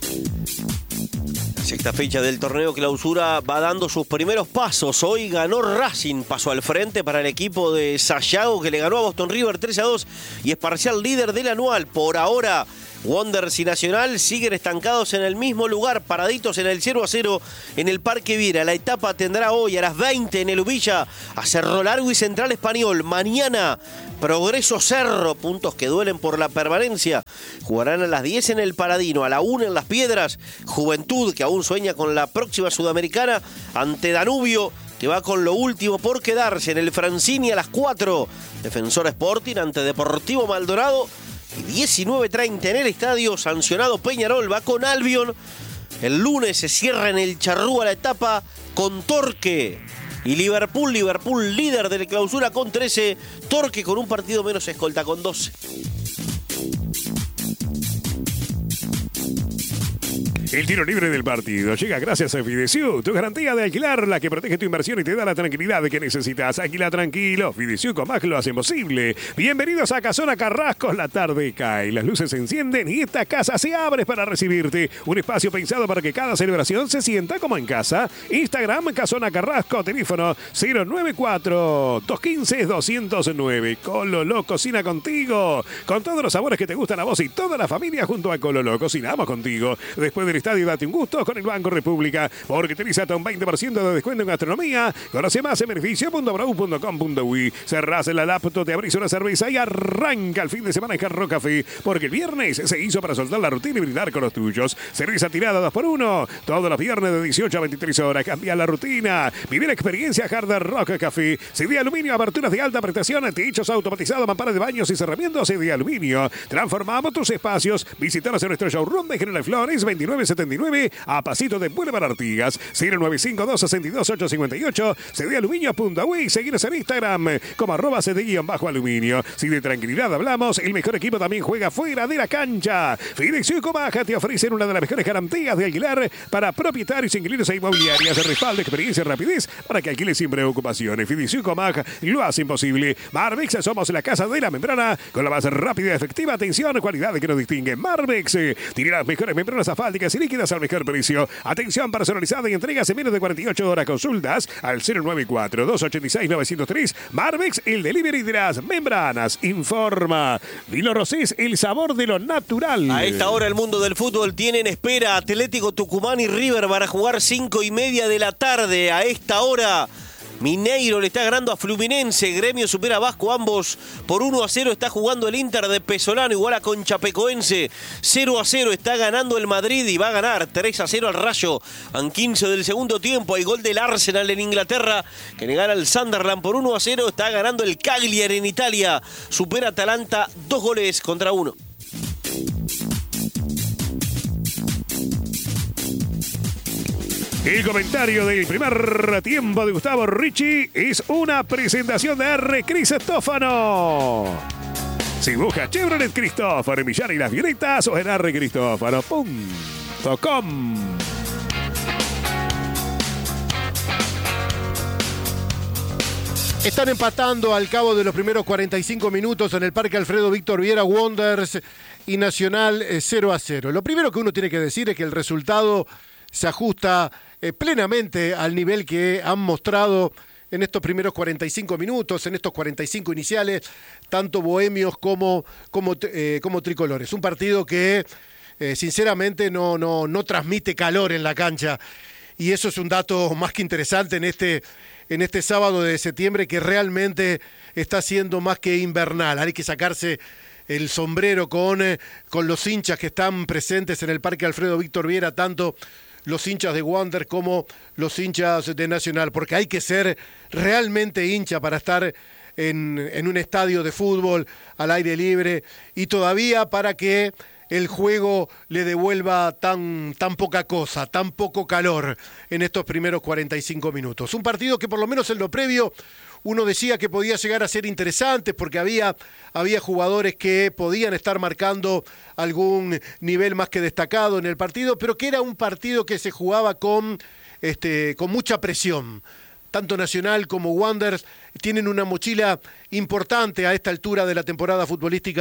Sexta fecha del torneo Clausura va dando sus primeros pasos. Hoy ganó Racing, pasó al frente para el equipo de Sayago, que le ganó a Boston River 3-2 y es parcial líder del anual. Por ahora, Wanderers y Nacional siguen estancados en el mismo lugar, paraditos en el 0-0 en el Parque Viera. La etapa tendrá hoy a las 20 en el Ubilla a Cerro Largo y Central Español. Mañana, Progreso Cerro, puntos que duelen por la permanencia. Jugarán a las 10 en el Paladino, a la 1 en Las Piedras. Juventud, que aún sueña con la próxima Sudamericana, ante Danubio, que va con lo último por quedarse en el Francini a las 4. Defensor Sporting ante Deportivo Maldonado. Y 19:30 en el estadio, sancionado Peñarol, va con Albion. El lunes se cierra en el Charrúa la etapa con Torque y Liverpool líder de la Clausura con 13, Torque con un partido menos escolta con 12. El tiro libre del partido llega gracias a Fidesu, tu garantía de alquilar, la que protege tu inversión y te da la tranquilidad que necesitas. Alquila tranquilo, Fidesu con Mac lo hacen posible. Bienvenidos a Casona Carrasco, la tarde cae, las luces se encienden y esta casa se abre para recibirte. Un espacio pensado para que cada celebración se sienta como en casa. Instagram Casona Carrasco, teléfono 094-215-209. Cololó cocina contigo, con todos los sabores que te gustan a vos y toda la familia junto a Cololó. Cocinamos contigo. Después del estadio, date un gusto con el Banco República, porque tenés hasta un 20% de descuento en gastronomía. Conoce más en beneficio.brau.com.uy. Cerrás la laptop, te abrís una cerveza y arranca el fin de semana en Jarro Café, porque el viernes se hizo para soltar la rutina y brindar con los tuyos. Cerveza tirada 2x1, todos los viernes de 18 a 23 horas. Cambia la rutina, vive la experiencia Hard Rock Café. CD Aluminio, aberturas de alta prestación, techos automatizados, mamparas de baños y cerramientos. CD Aluminio, transformamos tus espacios. Visítanos en nuestro showroom de General Flores 2979 a pasito de Boulevard Artigas. 095-262-858, cdaluminio.uy. Seguinos en Instagram como @cd_aluminio. Si de tranquilidad hablamos, el mejor equipo también juega fuera de la cancha. Fidex y Comaja te ofrecen una de las mejores garantías de alquilar para propietarios, inquilinos e inmobiliarias. Respaldo, experiencia y rapidez para que alquiles sin preocupaciones. Fidex y Comaja lo hace imposible. Marbex, somos la casa de la membrana con la más rápida y efectiva atención, cualidad que nos distingue. Marbex tiene las mejores membranas asfálticas y líquidas al mejor precio. Atención personalizada y entregas en menos de 48 horas. Consultas al 094-286-903. Marbex, el delivery de las membranas. Informa. Vino Rosés, el sabor de lo natural. A esta hora el mundo del fútbol tiene en espera Atlético Tucumán y River para jugar 5:30 de la tarde. A esta hora Mineiro le está ganando a Fluminense, Gremio supera a Vasco, ambos por 1-0 está jugando el Inter de Pesolano, igual a Conchapecoense, 0-0 está ganando el Madrid y va a ganar 3-0 al Rayo, en 15 del segundo tiempo, hay gol del Arsenal en Inglaterra, que le gana al Sunderland por 1-0, está ganando el Cagliari en Italia, supera a Atalanta 2-1. El comentario del primer tiempo de Gustavo Ricci es una presentación de R. Cristófano. Si buscas Chevrolet Cristófano en Millán y Las Violetas o en rcristófano.com. Están empatando al cabo de los primeros 45 minutos en el Parque Alfredo Víctor Viera, Wanderers y Nacional 0-0. Lo primero que uno tiene que decir es que el resultado se ajusta plenamente al nivel que han mostrado en estos primeros 45 minutos, en estos 45 iniciales, tanto bohemios como tricolores. Un partido que sinceramente no transmite calor en la cancha, y eso es un dato más que interesante en este sábado de septiembre, que realmente está siendo más que invernal. Hay que sacarse el sombrero con los hinchas que están presentes en el Parque Alfredo Víctor Viera, tanto los hinchas de Wander como los hinchas de Nacional, porque hay que ser realmente hincha para estar en un estadio de fútbol al aire libre, y todavía para que el juego le devuelva tan poca cosa, tan poco calor en estos primeros 45 minutos. Un partido que por lo menos en lo previo uno decía que podía llegar a ser interesante, porque había jugadores que podían estar marcando algún nivel más que destacado en el partido, pero que era un partido que se jugaba con mucha presión. Tanto Nacional como Wanderers tienen una mochila importante a esta altura de la temporada futbolística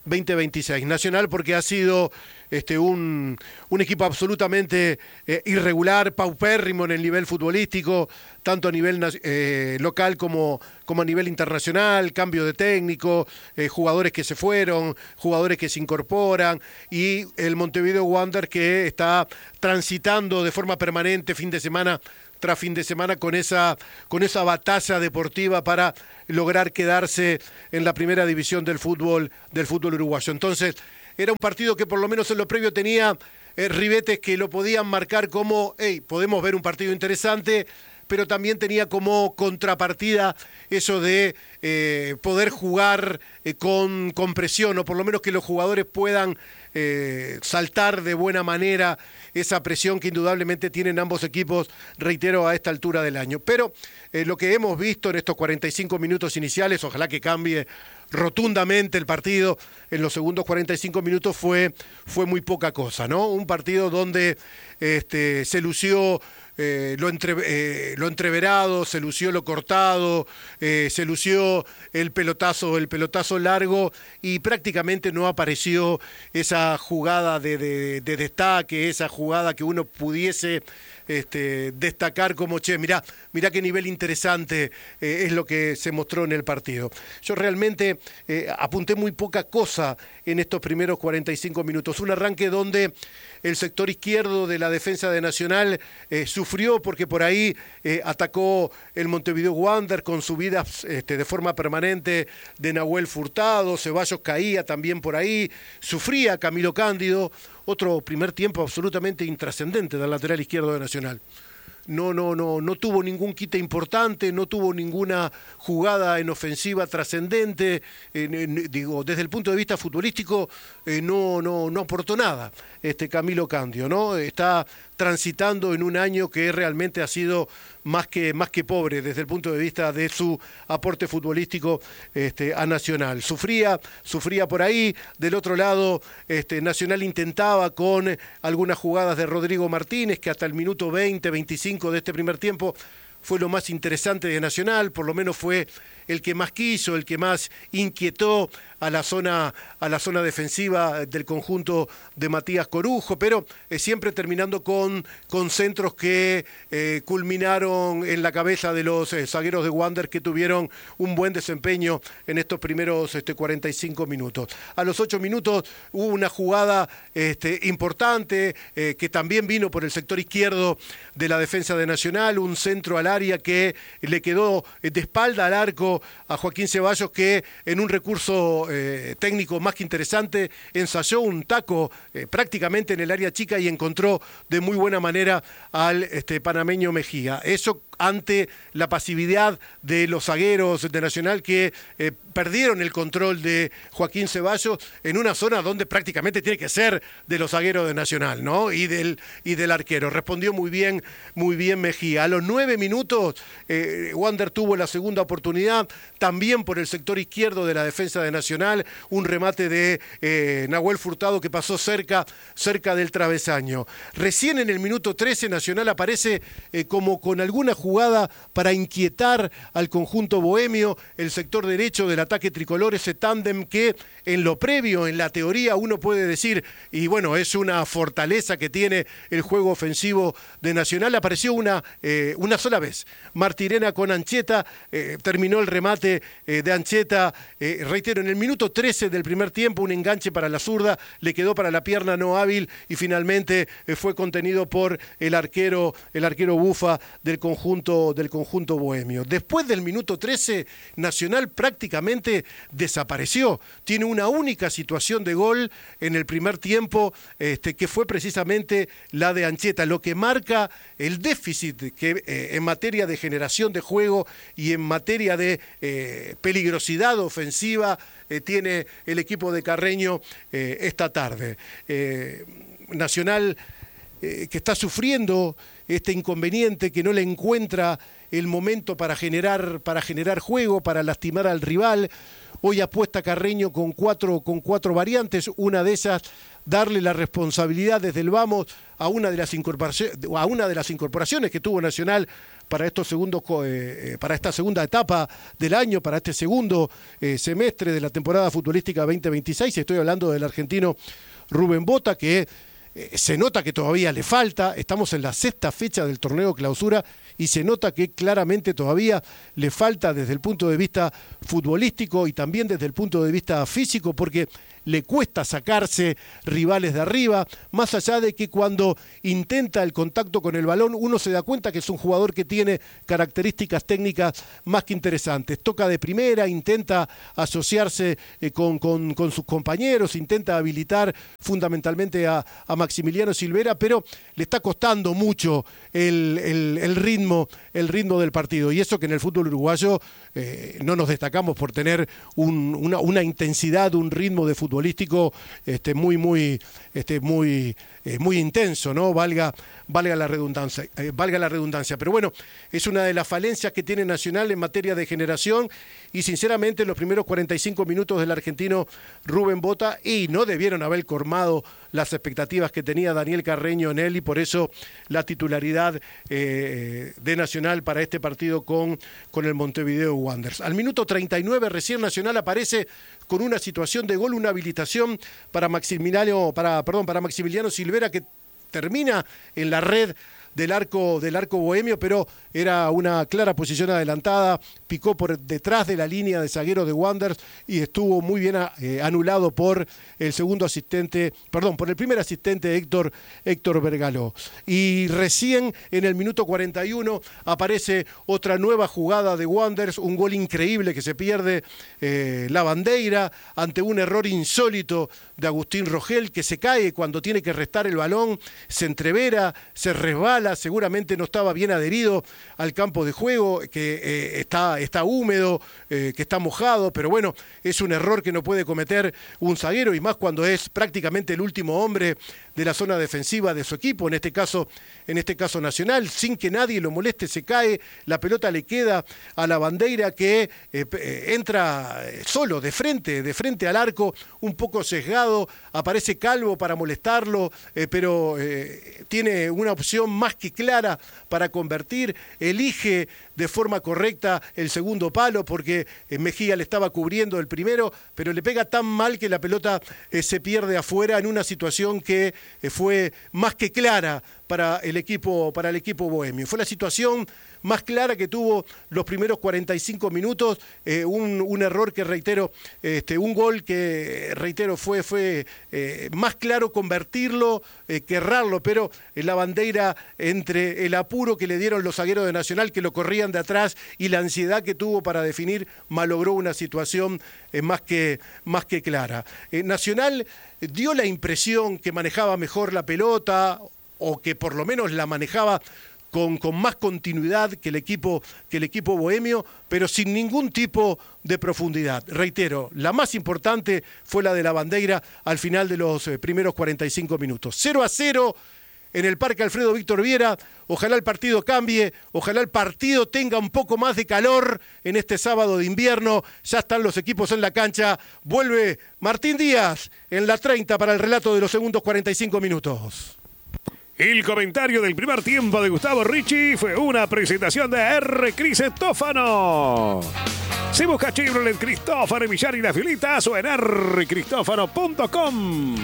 2026. Nacional porque ha sido un equipo absolutamente irregular, paupérrimo en el nivel futbolístico, tanto a nivel local como a nivel internacional, cambio de técnico, jugadores que se fueron, jugadores que se incorporan, y el Montevideo Wanderers que está transitando de forma permanente fin de semana tras fin de semana con esa batalla deportiva para lograr quedarse en la primera división del fútbol uruguayo. Entonces, era un partido que por lo menos en lo previo tenía ribetes que lo podían marcar como, podemos ver un partido interesante, pero también tenía como contrapartida eso de poder jugar con presión, o por lo menos que los jugadores puedan saltar de buena manera esa presión que indudablemente tienen ambos equipos, reitero, a esta altura del año. Pero lo que hemos visto en estos 45 minutos iniciales, ojalá que cambie rotundamente el partido en los segundos 45 minutos, fue muy poca cosa, ¿no? Un partido donde se lució lo entreverado, se lució lo cortado, se lució el pelotazo largo, y prácticamente no apareció esa jugada de destaque, esa jugada que uno pudiese destacar como, mirá qué nivel interesante es lo que se mostró en el partido. Yo realmente apunté muy poca cosa en estos primeros 45 minutos. Un arranque donde el sector izquierdo de la defensa de Nacional sufrió porque por ahí atacó el Montevideo Wanderers con subidas de forma permanente de Nahuel Furtado, Ceballos caía también por ahí, sufría Camilo Cándido, otro primer tiempo absolutamente intrascendente del lateral izquierdo de Nacional. No tuvo ningún quite importante, no tuvo ninguna jugada en ofensiva trascendente, desde el punto de vista futbolístico no aportó nada Camilo Cándido, ¿no? Está transitando en un año que realmente ha sido más que pobre desde el punto de vista de su aporte futbolístico a Nacional. Sufría por ahí, del otro lado Nacional intentaba con algunas jugadas de Rodrigo Martínez, que hasta el minuto 20-25 de este primer tiempo fue lo más interesante de Nacional, por lo menos fue el que más quiso, el que más inquietó a la zona defensiva del conjunto de Matías Corujo, pero siempre terminando con centros que culminaron en la cabeza de los zagueros de Wanderers, que tuvieron un buen desempeño en estos primeros 45 minutos. A los 8 minutos hubo una jugada importante que también vino por el sector izquierdo de la defensa de Nacional, un centro al área que le quedó de espalda al arco a Joaquín Ceballos, que en un recurso técnico más que interesante ensayó un taco prácticamente en el área chica y encontró de muy buena manera al panameño Mejía. Eso ante la pasividad de los zagueros de Nacional, que perdieron el control de Joaquín Ceballos en una zona donde prácticamente tiene que ser de los zagueros de Nacional, ¿no? Y del arquero. Respondió muy bien Mejía. A los 9 minutos Wander tuvo la segunda oportunidad, también por el sector izquierdo de la defensa de Nacional, un remate de Nahuel Furtado que pasó cerca del travesaño. Recién en el minuto 13 Nacional aparece como con alguna jugada para inquietar al conjunto bohemio, el sector derecho del ataque tricolor, ese tándem que en lo previo, en la teoría, uno puede decir, y bueno, es una fortaleza que tiene el juego ofensivo de Nacional. Apareció una sola vez Martirena con Ancheta, terminó el remate de Ancheta, reitero, en el minuto 13 del primer tiempo, un enganche para la zurda, le quedó para la pierna no hábil y finalmente fue contenido por el arquero Bufa del conjunto bohemio. Después del minuto 13, Nacional prácticamente desapareció. Tiene una única situación de gol en el primer tiempo, que fue precisamente la de Ancheta, lo que marca el déficit que en materia de generación de juego y en materia de peligrosidad ofensiva tiene el equipo de Carreño esta tarde. Nacional que está sufriendo este inconveniente, que no le encuentra el momento para generar juego, para lastimar al rival. Hoy apuesta Carreño con cuatro variantes, una de esas darle la responsabilidad desde el vamos a una de las incorporaciones que tuvo Nacional para para esta segunda etapa del año, para este segundo semestre de la temporada futbolística 2026. Estoy hablando del argentino Rubén Bota, que se nota que todavía le falta. Estamos en la 6ª fecha del torneo clausura y se nota que claramente todavía le falta desde el punto de vista futbolístico y también desde el punto de vista físico, porque le cuesta sacarse rivales de arriba, más allá de que cuando intenta el contacto con el balón uno se da cuenta que es un jugador que tiene características técnicas más que interesantes. Toca de primera, intenta asociarse con sus compañeros, intenta habilitar fundamentalmente a Maximiliano Silvera, pero le está costando mucho el ritmo del partido. Y eso que en el fútbol uruguayo no nos destacamos por tener una intensidad, un ritmo de futbolístico muy intenso, ¿no? Valga la redundancia. Pero bueno, es una de las falencias que tiene Nacional en materia de generación y sinceramente en los primeros 45 minutos del argentino Rubén Bota y no debieron haber colmado las expectativas que tenía Daniel Carreño en él y por eso la titularidad de Nacional para este partido con el Montevideo Wanderers. Al minuto 39 recién Nacional aparece con una situación de gol, una habilitación para Maximiliano Silvera que termina en la red del arco bohemio, pero era una clara posición adelantada, picó por detrás de la línea de zagueros de Wanderers y estuvo muy bien anulado por el primer asistente Héctor Vergaló. Y recién en el minuto 41 aparece otra nueva jugada de Wanderers, un gol increíble que se pierde la Bandeira ante un error insólito de Agustín Rogel, que se cae cuando tiene que restar el balón, se entrevera, se resbala, seguramente no estaba bien adherido al campo de juego, que está húmedo, que está mojado, pero bueno, es un error que no puede cometer un zaguero y más cuando es prácticamente el último hombre de la zona defensiva de su equipo, en este caso Nacional, sin que nadie lo moleste, se cae, la pelota le queda a la Bandeira que entra solo, de frente al arco, un poco sesgado, aparece Calvo para molestarlo, pero tiene una opción más que clara para convertir, elige de forma correcta el segundo palo porque Mejía le estaba cubriendo el primero, pero le pega tan mal que la pelota se pierde afuera en una situación que fue más que clara para el equipo bohemio. Fue la situación más clara que tuvo los primeros 45 minutos, un error que reitero, un gol que reitero fue más claro convertirlo que errarlo, pero la Bandeira entre el apuro que le dieron los zagueros de Nacional que lo corrían de atrás y la ansiedad que tuvo para definir, malogró una situación más que clara. Nacional dio la impresión que manejaba mejor la pelota o que por lo menos la manejaba con más continuidad que el equipo bohemio, pero sin ningún tipo de profundidad. Reitero, la más importante fue la de la Bandeira al final de los primeros 45 minutos. 0-0 en el Parque Alfredo Víctor Viera. Ojalá el partido cambie, ojalá el partido tenga un poco más de calor en este sábado de invierno. Ya están los equipos en la cancha. Vuelve Martín Díaz en la 30 para el relato de los segundos 45 minutos. El comentario del primer tiempo de Gustavo Ricci fue una presentación de R. Cristófano. Si busca Chevrolet Cristófano, Villar y las Violitas o en rcristófano.com.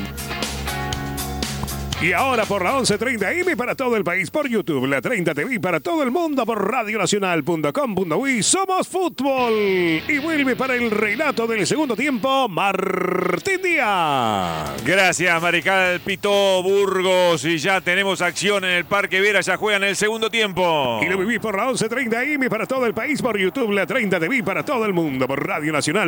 Y ahora por la 11:30 AM para todo el país por YouTube, la 30 TV para todo el mundo por radionacional.com.uy. Somos fútbol. Y vuelve para el relato del segundo tiempo, Martín Díaz. Gracias, Marical Pito Burgos. Y ya tenemos acción en el Parque Viera, ya juegan el segundo tiempo. Y lo vivís por la 11:30 AM para todo el país por YouTube, la 30 TV para todo el mundo por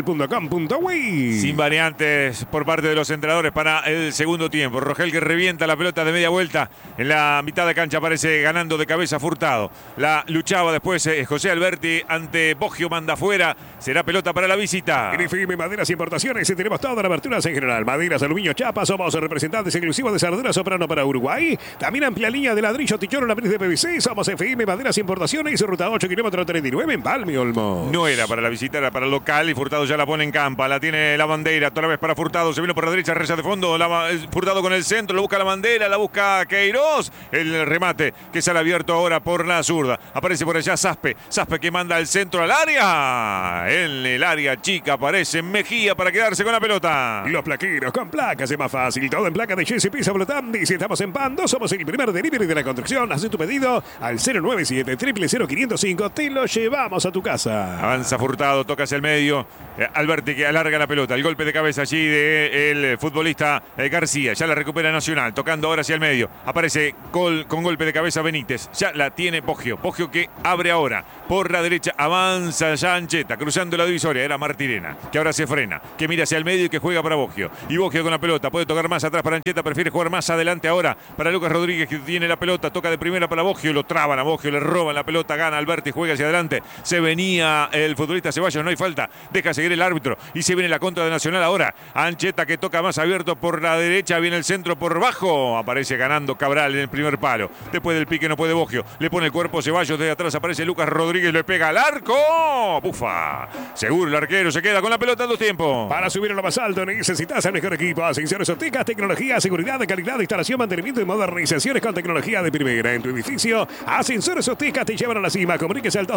radionacional.com.uy. Sin variantes por parte de los entrenadores para el segundo tiempo. Rogel que revienta la pelota de media vuelta. En la mitad de cancha aparece ganando de cabeza Furtado. La luchaba después José Alberti ante Boggio, manda afuera. Será pelota para la visita. Grifime Maderas Importaciones, y tenemos todas las aberturas en general. Maderas, aluminio, chapa, somos representantes exclusivos de Sardura Soprano para Uruguay. También amplia línea de ladrillo, tichón, lápiz de PVC. Somos FM Maderas Importaciones, ruta 8, kilómetro 39 en Balmi, Olmos. No era para la visita, era para el local y Furtado ya la pone en campa. La tiene la bandera, otra vez para Furtado. Se vino por la derecha, reza de fondo. Furtado con el centro, lo busca la bandera, la busca Queiroz. El remate que sale abierto ahora por la zurda. Aparece por allá Saspe. Saspe que manda el centro al área. En el área chica aparece Mejía para quedarse con la pelota. Los plaqueros con placas es más fácil. Todo en placa de Jesse Pisa Blotandi. Si estamos en Pando, somos el primer delivery de la construcción. Haz tu pedido al 097 005. Te lo llevamos a tu casa. Avanza Furtado, toca hacia el medio. Alberti que alarga la pelota. El golpe de cabeza allí del futbolista García. Ya la recupera Nacional. Tocando ahora hacia el medio. Aparece con golpe de cabeza Benítez. Ya la tiene Boggio. Boggio que abre ahora. Por la derecha avanza ya Ancheta. Cruzando la divisoria. Era Martirena. Que ahora se frena. Que mira hacia el medio y que juega para Boggio. Y Boggio con la pelota. Puede tocar más atrás para Ancheta. Prefiere jugar más adelante ahora para Lucas Rodríguez, que tiene la pelota. Toca de primera para Boggio. Lo traban a Boggio. Le roban la pelota. Gana Alberti. Juega hacia adelante. Se venía el futbolista Ceballos. No hay falta. Deja seguir el árbitro. Y se viene la contra de Nacional ahora. Ancheta que toca más abierto por la derecha. Viene el centro por bajo. Aparece ganando Cabral en el primer palo. Después del pique no puede Boggio. Le pone el cuerpo Ceballos. Desde atrás aparece Lucas Rodríguez. Le pega al arco. Bufa. Seguro el arquero se queda con la pelota en 2 tiempos. Para subir a lo más alto necesitas el mejor equipo. Ascensores Ópticas, tecnología, seguridad, calidad, instalación, mantenimiento y modernizaciones con tecnología de primera. En tu edificio, Ascensores Ópticas te llevan a la cima. Comuníquese al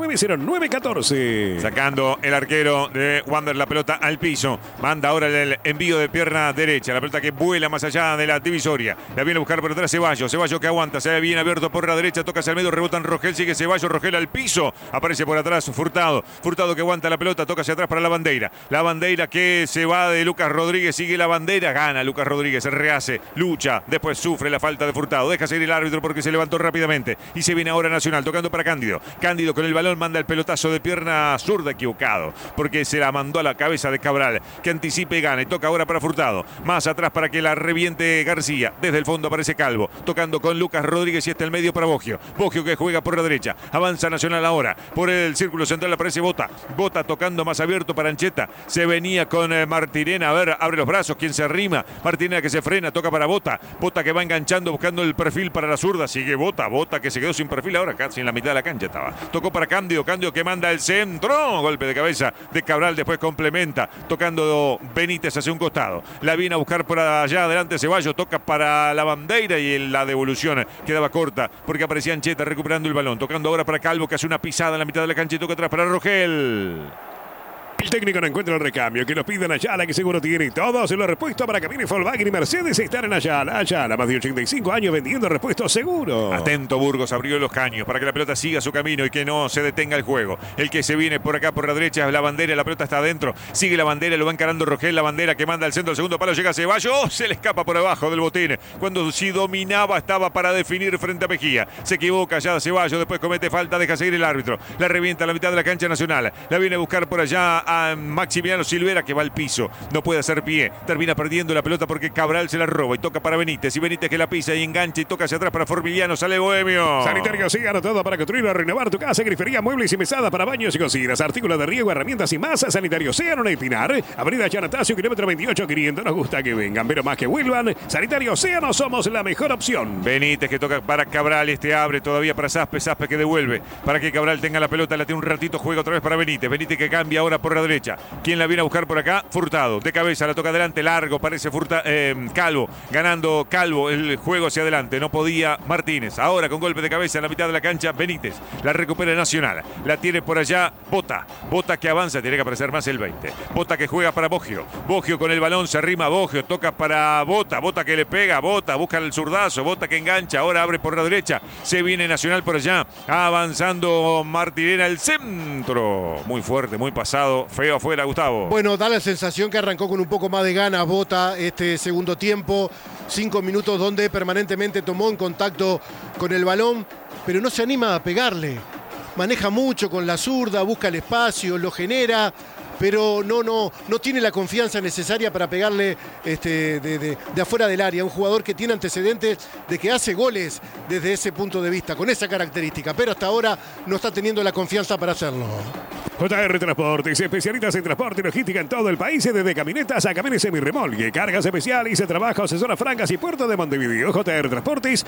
2209-0914. Sacando el arquero de Wander la pelota al piso. Manda ahora el envío de pierna derecha. La pelota que vuela más allá de la divisoria. La viene a buscar por detrás Ceballos. Ceballos que aguanta. Se ve bien abierto por la derecha. Toca hacia el medio. Rebotan Rogel. Sigue Ceballos. Rogel al piso. Aparece por atrás Furtado. Furtado que aguanta la pelota. Toca hacia atrás para la bandera. La bandera que se va de Lucas Rodríguez. Sigue la bandera. Gana Lucas Rodríguez. Se rehace. Lucha. Después sufre la falta de Furtado. Deja seguir el árbitro porque se levantó rápidamente. Y se viene ahora Nacional. Tocando para Cándido. Cándido con el balón manda el pelotazo de pierna zurda equivocado. Porque se la mandó a la cabeza de Cabral. Que anticipe y gana. Y toca ahora para Furtado. Más atrás para que la reviente García. Desde el fondo aparece Calvo. Tocando con Lucas Rodríguez y está el medio para Boggio. Boggio que juega por la derecha. Avanza Nacional ahora. Por el círculo central aparece Bota. Bota tocando más abierto para Ancheta. Se venía con Martirena. A ver, abre los brazos. ¿Quién se arrima? Martirena que se frena. Toca para Bota. Bota que va enganchando buscando el perfil para la zurda. Sigue Bota. Bota que se quedó sin perfil ahora. Casi en la mitad de la cancha estaba. Tocó para Cándido. Cándido que manda el centro. Golpe de cabeza de Cabral. Después complementa. Tocando Benítez hacia un costado. La viene a buscar por allá adelante Ceballos. Toca para la bandera y la devolución quedaba corta porque aparecía Ancheta recuperando el balón. Tocando ahora para Calvo que hace una pisada en la mitad de la cancha y toca atrás para Rogel. El técnico no encuentra el recambio que nos piden Ayala, que seguro tiene todos los repuestos para que viene Volkswagen y Mercedes están en Ayala. Ayala, más de 85 años vendiendo repuestos seguros. Atento Burgos, abrió los caños para que la pelota siga su camino y que no se detenga el juego. El que se viene por acá por la derecha es la bandera, la pelota está adentro. Sigue la bandera, lo va encarando Rogel, la bandera que manda al centro del segundo palo, llega Ceballos, se le escapa por abajo del botín. Cuando si dominaba estaba para definir frente a Mejía. Se equivoca ya Ceballos, después comete falta, deja seguir el árbitro. La revienta a la mitad de la cancha Nacional. La viene a buscar por allá a Maximiliano Silvera que va al piso. No puede hacer pie. Termina perdiendo la pelota porque Cabral se la roba y toca para Benítez. Y Benítez que la pisa y engancha y toca hacia atrás para Formiliano. Sale Bohemio. Sanitario Océano, todo para construir o renovar tu casa. Grifería, muebles y mesadas para baños y cocinas. Artículos de riego, herramientas y más. Sanitario Océano en el Pinar. Avenida Yanatacio, kilómetro 28, 500. Nos gusta que vengan, pero más que vuelvan. Sanitario Océano, somos la mejor opción. Benítez que toca para Cabral. Este abre todavía para Saspe. Saspe que devuelve para que Cabral tenga la pelota. La tiene un ratito. Juega otra vez para Benítez. Benítez que cambia ahora por la derecha. ¿Quién la viene a buscar por acá? Furtado. De cabeza la toca adelante. Largo. Parece Calvo. Ganando Calvo el juego hacia adelante. No podía Martínez. Ahora con golpe de cabeza en la mitad de la cancha. Benítez. La recupera Nacional. La tiene por allá Bota. Bota que avanza. Tiene que aparecer más el 20. Bota que juega para Boggio. Boggio con el balón. Se arrima Boggio. Toca para Bota. Bota que le pega. Bota. Busca el zurdazo. Bota que engancha. Ahora abre por la derecha. Se viene Nacional por allá. Avanzando Martirena. El centro. Muy fuerte. Muy pasado. Feo afuera, Gustavo. Bueno, da la sensación que arrancó con un poco más de ganas Bota este segundo tiempo. 5 minutos donde permanentemente tomó en contacto con el balón, pero no se anima a pegarle. Maneja mucho con la zurda, busca el espacio, lo genera, pero no tiene la confianza necesaria para pegarle de afuera del área. Un jugador que tiene antecedentes de que hace goles desde ese punto de vista, con esa característica, pero hasta ahora no está teniendo la confianza para hacerlo. JR Transportes, especialistas en transporte y logística en todo el país, desde camionetas a camiones semirremolque, cargas especiales, trabajo, asesoras francas y puerto de Montevideo. JR Transportes,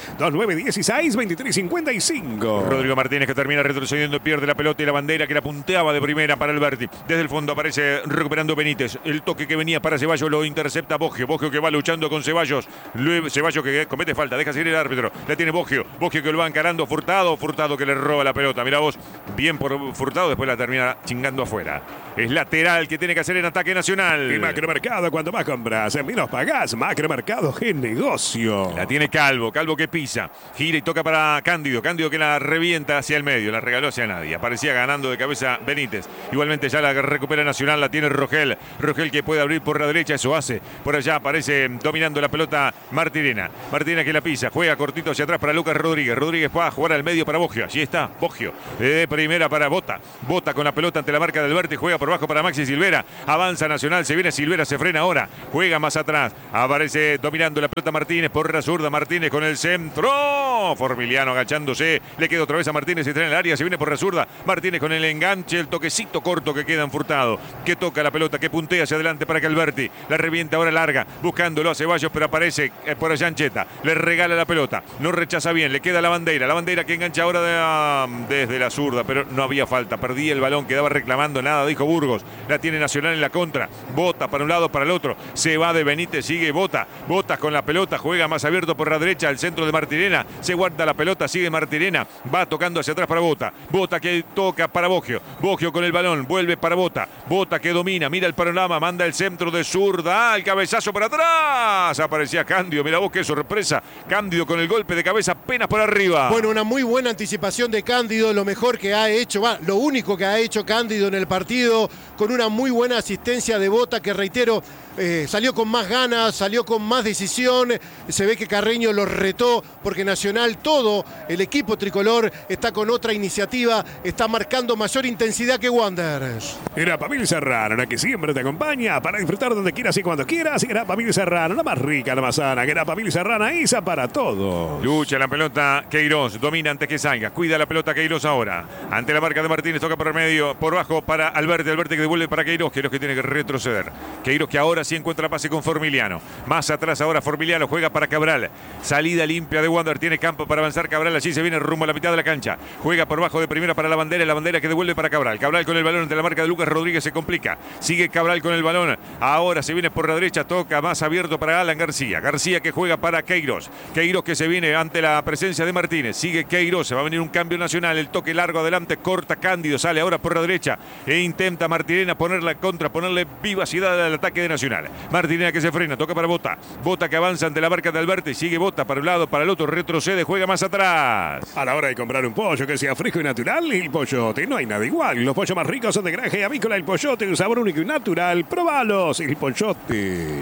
2916-2355. Rodrigo Martínez, que termina retrocediendo, pierde la pelota y la bandera que la punteaba de primera para Alberti. Desde el fondo aparece recuperando Benítez. El toque que venía para Ceballos lo intercepta Boggio. Boggio que va luchando con Ceballos. Ceballos que comete falta, deja seguir el árbitro. La tiene Boggio. Boggio que lo va encarando Furtado. Furtado que le roba la pelota. Mirá vos, bien por Furtado, después la termina chingando afuera. Es lateral que tiene que hacer en ataque nacional. Y Macromercado, cuando más compras, menos pagás. Macromercado, qué negocio. La tiene Calvo, Calvo que pisa, gira y toca para Cándido, Cándido que la revienta hacia el medio, la regaló hacia nadie, aparecía ganando de cabeza Benítez, igualmente ya la recupera Nacional, la tiene Rogel, Rogel que puede abrir por la derecha, eso hace, por allá aparece dominando la pelota Martirena, Martirena que la pisa, juega cortito hacia atrás para Lucas Rodríguez, Rodríguez va a jugar al medio para Boggio, allí está, Boggio, de primera para Bota, Bota con la pelota ante la marca de Alberti, juega por abajo para Maxi Silvera, avanza Nacional, se viene Silvera, se frena ahora, juega más atrás, aparece dominando la pelota Martínez por la zurda, Martínez con el centro, Formiliano agachándose, le queda otra vez a Martínez, entra en el área, se viene por la zurda, Martínez con el enganche, el toquecito corto que queda en Furtado, que toca la pelota, que puntea hacia adelante para que Alberti, la revienta ahora larga, buscándolo a Ceballos, pero aparece por allá Ancheta, le regala la pelota, no rechaza bien, le queda la bandera que engancha ahora desde la zurda, pero no había falta, perdía el balón, quedaba reclamando nada, dijo Burgos, la tiene Nacional en la contra, Bota para un lado, para el otro, se va de Benítez, sigue Bota con la pelota, juega más abierto por la derecha, el centro de Martirena, se guarda la pelota, sigue Martirena, va tocando hacia atrás para Bota, Bota que toca para Boggio, Boggio con el balón, vuelve para Bota, Bota que domina, mira el panorama, manda el centro de zurda, el cabezazo para atrás, aparecía Cándido, mira vos qué sorpresa, Cándido con el golpe de cabeza apenas por arriba. Bueno, una muy buena anticipación de Cándido, lo mejor que ha hecho, lo único que ha hecho Cándido en el partido, con una muy buena asistencia de Bota que reitero, salió con más ganas, salió con más decisión, se ve que Carreño lo retó porque Nacional, todo el equipo tricolor está con otra iniciativa, está marcando mayor intensidad que Wanderers. Grapamil Serrano, la que siempre te acompaña para disfrutar donde quieras y cuando quieras. Grapamil Serrano, la más rica, la más sana. Grapamil Serrano, esa para todo. Lucha la pelota Queiroz, domina antes que salga, cuida la pelota Queiroz ahora. Ante la marca de Martínez, toca por el medio, por bajo para Alberti, Alberti que devuelve para Queiroz, Queiroz que tiene que retroceder. Queiroz que ahora sí encuentra pase con Formiliano. Más atrás ahora Formiliano, juega para Cabral. Salida limpia de Wander, tiene campo para avanzar Cabral, allí se viene rumbo a la mitad de la cancha. Juega por bajo de primera para la bandera que devuelve para Cabral. Cabral con el balón ante la marca de Lucas Rodríguez, se complica. Sigue Cabral con el balón. Ahora se viene por la derecha, toca más abierto para Alan García. García que juega para Queiroz. Queiroz que se viene ante la presencia de Martínez. Sigue Queiroz, se va a venir un cambio nacional. El toque largo adelante, corta Cándido, sale ahora por la derecha e intenta Martirena ponerla contra, ponerle vivacidad al ataque de Nacional. Martirena que se frena, toca para Bota. Bota que avanza ante la marca de Alberti, sigue Bota para un lado, para el otro, retrocede, juega más atrás. A la hora de comprar un pollo que sea fresco y natural, El Pollote, no hay nada igual. Los pollos más ricos son de granja y avícola El Pollote, un sabor único y natural. Probalos, El Pollote.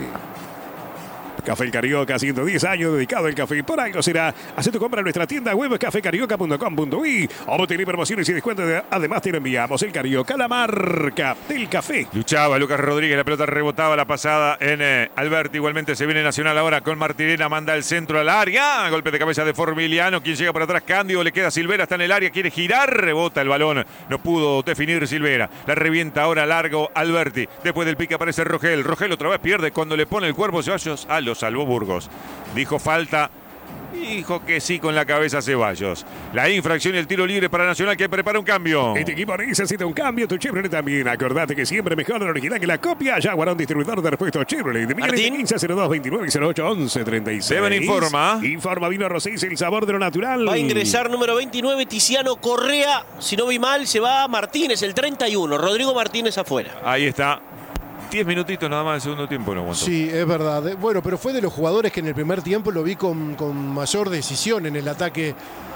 Café El Carioca, 110 años dedicado al café. Por algo será. Haz tu compra en nuestra tienda web cafecarioca.com.uy. Obtener promociones y descuentos. Además te lo enviamos. El Carioca, la marca del café. Luchaba Lucas Rodríguez, la pelota rebotaba la pasada en Alberti. Igualmente se viene Nacional ahora con Martirena, manda el centro al área. Golpe de cabeza de Formiliano. Quien llega por atrás, Cándido, le queda Silvera, está en el área, quiere girar, rebota el balón. No pudo definir Silvera. La revienta ahora largo Alberti. Después del pique aparece Rogel. Rogel otra vez pierde cuando le pone el cuerpo Ceballos a los salvó Burgos. Dijo falta. Dijo que sí con la cabeza Ceballos. La infracción y el tiro libre para Nacional que prepara un cambio. Este equipo necesita un cambio, tu Chevrolet también. Acordate que siempre mejor el original que la copia. Jaguar, un distribuidor de repuestos Chevrolet. De Miguel 15 02 29 08 11 36. Seven informa. Informa Vino Rosés, el sabor de lo natural. Va a ingresar número 29, Tiziano Correa. Si no vi mal, se va Martínez, el 31. Rodrigo Martínez afuera. Ahí está. 10 minutitos nada más del segundo tiempo no aguantó. Sí, es verdad. Bueno, pero fue de los jugadores que en el primer tiempo lo vi con mayor decisión en el ataque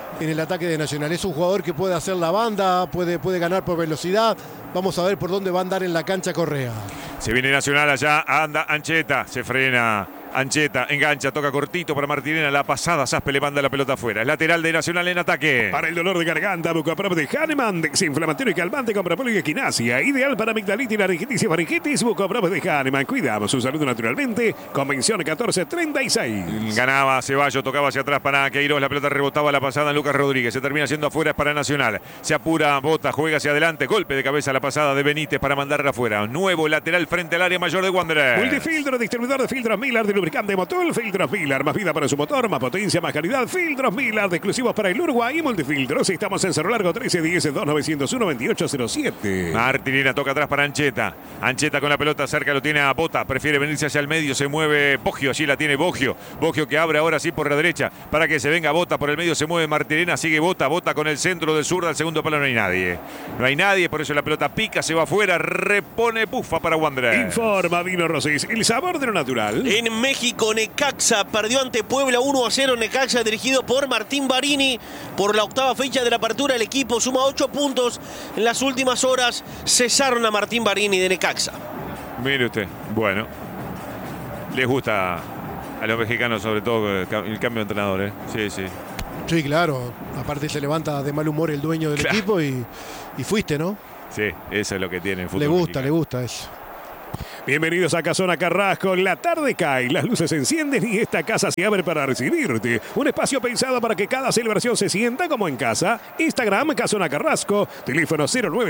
de Nacional. Es un jugador que puede hacer la banda, puede ganar por velocidad. Vamos a ver por dónde va a andar en la cancha Correa. Se viene Nacional allá, anda Ancheta, se frena Ancheta engancha, toca cortito para Martirena. La pasada, Saspe le manda la pelota afuera. Es lateral de Nacional en ataque. Para el dolor de garganta, Bucoprop de Hahnemann, desinflamatorio y calmante con propóleo y equinacia. Ideal para amigdalitis, laringitis y faringitis. Bucoprop de Hahnemann. Cuidamos su salud naturalmente. Convención 1436. Ganaba Ceballos, tocaba hacia atrás para Queiroz. La pelota rebotaba la pasada en Lucas Rodríguez. Se termina yendo afuera, es para Nacional. Se apura, bota, juega hacia adelante. Golpe de cabeza la pasada de Benítez para mandarla afuera. Nuevo lateral frente al área mayor de Wanderers. Multifiltro, distribuidor de filtros Miller de lubricante motor. Filtros Miller, más vida para su motor, más potencia, más calidad. Filtros Miller, de exclusivos para el Uruguay y Multifiltros. Estamos en Cerro Largo 1310 2901 2807. Martirena toca atrás para Ancheta. Ancheta con la pelota cerca, lo tiene a Bota. Prefiere venirse hacia el medio, se mueve Boggio. Allí la tiene Boggio. Boggio que abre ahora sí por la derecha para que se venga Bota. Por el medio se mueve Martirena, sigue Bota. Bota con el centro de zurda, al segundo palo no hay nadie. No hay nadie, por eso la pelota pica, se va afuera, repone Pufa para Wanderers. Informa Vino Rosés, el sabor de lo natural. En México, Necaxa perdió ante Puebla 1-0. Necaxa dirigido por Martín Barini. Por la octava fecha de la apertura, el equipo suma 8 puntos. En las últimas horas cesaron a Martín Barini de Necaxa. Mire usted, bueno, les gusta a los mexicanos sobre todo el cambio de entrenador, ¿eh? Sí, sí. Sí, claro. Aparte se levanta de mal humor el dueño del equipo y fuiste, ¿no? Sí, eso es lo que tiene el fútbol Le gusta, mexicano. le gusta eso. Bienvenidos a Casona Carrasco. La tarde cae, las luces se encienden y esta casa se abre para recibirte. Un espacio pensado para que cada celebración se sienta como en casa. Instagram Casona Carrasco. Teléfono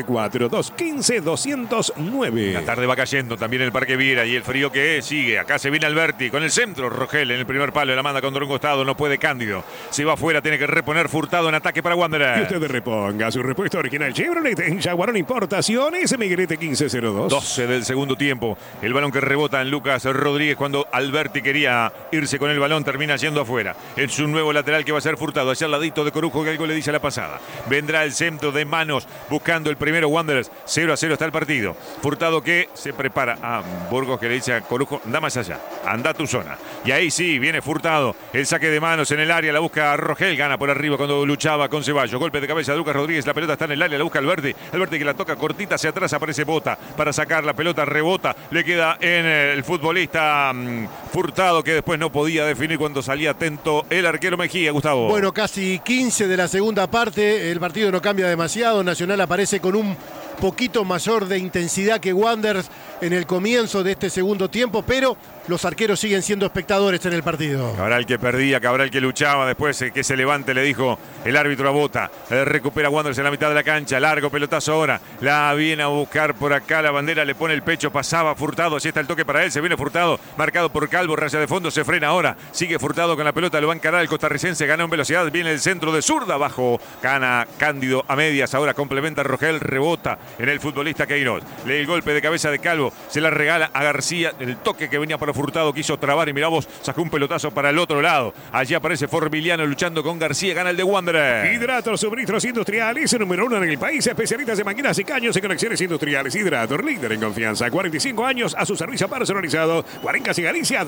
094-215-209. La tarde va cayendo también en el Parque Viera y el frío que sigue. Acá se viene Alberti con el centro. Rogel en el primer palo, la manda contra un costado. No puede Cándido. Se va afuera, tiene que reponer Furtado en ataque para Wanderers. Y usted reponga su repuesto original Chevrolet en Jaguarón Importaciones. Miguelete 1502. 12 del segundo tiempo. El balón que rebota en Lucas Rodríguez cuando Alberti quería irse con el balón, termina yendo afuera. Es un nuevo lateral que va a ser Furtado, hacia el ladito de Corujo que algo le dice a la pasada. Vendrá el centro de Manos buscando el primero Wanderers. 0-0 está el partido. Furtado que se prepara a Burgos que le dice a Corujo, anda más allá, anda a tu zona. Y ahí sí, viene Furtado. El saque de Manos en el área, la busca Rogel, gana por arriba cuando luchaba con Ceballos. Golpe de cabeza de Lucas Rodríguez, la pelota está en el área, la busca Alberti. Alberti que la toca cortita hacia atrás, aparece Bota para sacar la pelota, rebota. Le queda en el futbolista Furtado que después no podía definir cuando salía atento el arquero Mejía, Gustavo. Bueno, casi 15 de la segunda parte, el partido no cambia demasiado, Nacional aparece con un poquito mayor de intensidad que Wanderers en el comienzo de este segundo tiempo, pero los arqueros siguen siendo espectadores en el partido. Cabral que perdía, Cabral que luchaba, después que se levante le dijo el árbitro a Bota. Recupera Wanderers en la mitad de la cancha, largo pelotazo ahora, la viene a buscar por acá, la bandera le pone el pecho, pasaba Furtado, así está el toque para él, se viene Furtado, marcado por Calvo, raya de fondo, se frena ahora, sigue Furtado con la pelota, lo va a encarar el costarricense, ganó en velocidad, viene el centro de zurda, abajo, gana Cándido a medias, ahora complementa Rogel, rebota en el futbolista Queiroz, lee el golpe de cabeza de Calvo, se la regala a García, el toque que venía para Furtado, quiso trabar y mirá vos, sacó un pelotazo para el otro lado, allí aparece Forbiliano luchando con García, gana el de Wanderers. Hidrator, suministros industriales, número 1 en el país, especialistas de máquinas y caños y conexiones industriales. Hidrator, líder en confianza, 45 años a su servicio personalizado. Guarencas y Galicia,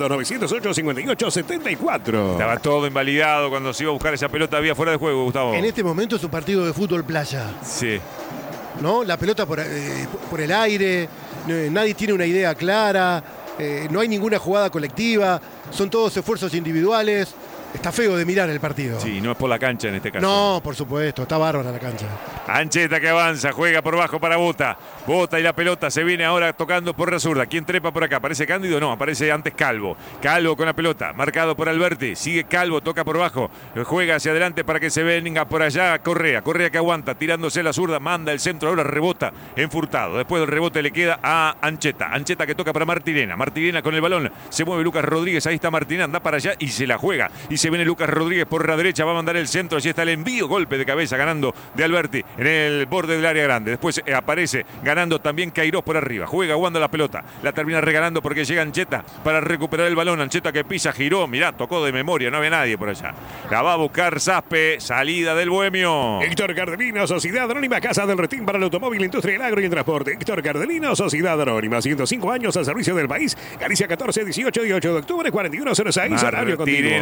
908-58-74. Estaba todo invalidado cuando se iba a buscar esa pelota, había fuera de juego, Gustavo. En este momento es un partido de fútbol playa, Sí. ¿no? La pelota por el aire, nadie tiene una idea clara, no hay ninguna jugada colectiva, son todos esfuerzos individuales. Está feo de mirar el partido. Sí, no es por la cancha en este caso. No, por supuesto, está bárbara la cancha. Ancheta que avanza, juega por bajo para Bota. Bota y la pelota se viene ahora tocando por la zurda. ¿Quién trepa por acá? ¿Aparece Cándido? No, aparece antes Calvo. Calvo con la pelota, marcado por Alberti. Sigue Calvo, toca por bajo. Juega hacia adelante para que se venga por allá Correa. Correa que aguanta, tirándose la zurda, manda el centro, ahora rebota en Furtado. Después del rebote le queda a Ancheta. Ancheta que toca para Martirena. Martirena con el balón. Se mueve Lucas Rodríguez, ahí está Martirena, anda para allá y se la juega. Y se viene Lucas Rodríguez por la derecha, va a mandar el centro, allí está el envío, golpe de cabeza ganando de Alberti en el borde del área grande. Después aparece ganando también Queiroz por arriba, juega aguando la pelota, la termina regalando porque llega Ancheta para recuperar el balón. Ancheta que pisa, giró, mirá, tocó de memoria, no había nadie por allá. La va a buscar Saspe, salida del Bohemio. Héctor Cardelino, Sociedad Anónima, Casa del Retín para el automóvil, industria, el agro y el transporte. Héctor Cardelino, Sociedad Anónima, 105 años al servicio del país. Galicia 14, 18, 18 de octubre, 4106, horario contigo. Martirena con el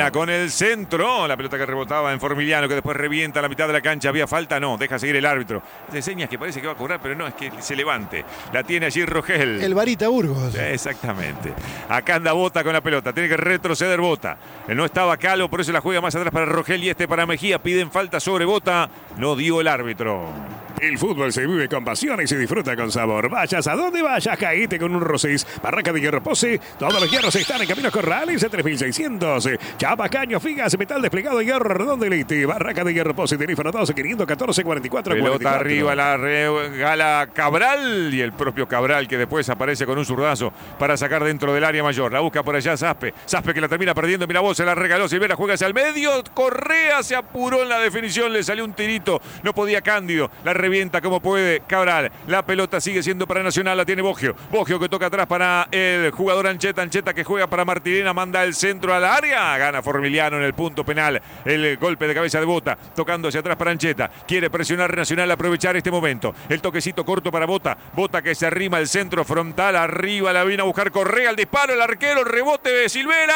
el centro. La pelota que rebotaba en Formiliano, que después revienta a la mitad de la cancha. ¿Había falta? No, deja seguir el árbitro. De señas que parece que va a cobrar, pero no, es que se levante. La tiene allí Rogel. El Varita Burgos. Exactamente. Acá anda Bota con la pelota. Tiene que retroceder Bota. No estaba Calo, por eso la juega más atrás para Rogel y para Mejía. Piden falta sobre Bota. No dio el árbitro. El fútbol se vive con pasión y se disfruta con sabor. Vayas a donde vayas, caíte con un Rosés. Barraca de Hierro Pose. Todos los hierros están en Caminos Corrales a 3600. Chapa, caño, figas, metal desplegado, hierro redondo y leite. Barraca de Hierro Pose. Teléfono 12 514 44 Pelota 44. arriba, la regala Cabral. Y el propio Cabral que después aparece con un zurdazo para sacar dentro del área mayor. La busca por allá Zaspe. Zaspe que la termina perdiendo. Mira vos, se la regaló. Silvera juega hacia el medio. Correa se apuró en la definición. Le salió un tirito. No podía Cándido. La revienta como puede Cabral. La pelota sigue siendo para Nacional. La tiene Boggio. Boggio que toca atrás para el jugador Ancheta. Ancheta que juega para Martirena. Manda el centro al área. Gana Formiliano en el punto penal. El golpe de cabeza de Bota. Tocando hacia atrás para Ancheta. Quiere presionar Nacional, aprovechar este momento. El toquecito corto para Bota. Bota que se arrima al centro frontal. Arriba la viene a buscar Correa. El disparo, el arquero, el rebote de Silvera.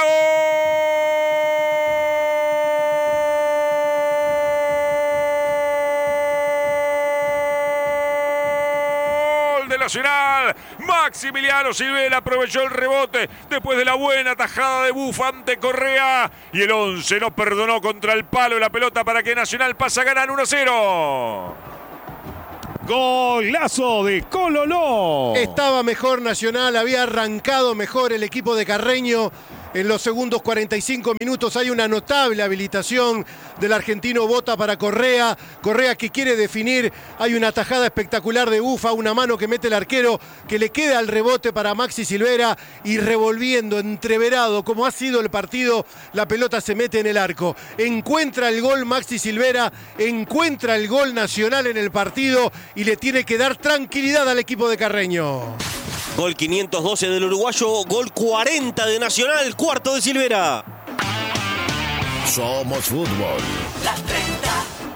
¡Gol! De Nacional, Maximiliano Silvera aprovechó el rebote después de la buena tajada de Bufa ante Correa y el 11 no perdonó contra el palo la pelota para que Nacional pase a ganar 1-0. Golazo de Cololó. Estaba mejor Nacional, había arrancado mejor el equipo de Carreño. En los segundos 45 minutos hay una notable habilitación del argentino Bota para Correa. Correa que quiere definir. Hay una tajada espectacular de Bufa, una mano que mete el arquero que le queda al rebote para Maxi Silvera y revolviendo, entreverado, como ha sido el partido, la pelota se mete en el arco. Encuentra el gol Maxi Silvera, encuentra el gol Nacional en el partido y le tiene que dar tranquilidad al equipo de Carreño. Gol 512 del uruguayo, gol 40 de Nacional, cuarto de Silvera. Somos fútbol. Las 30.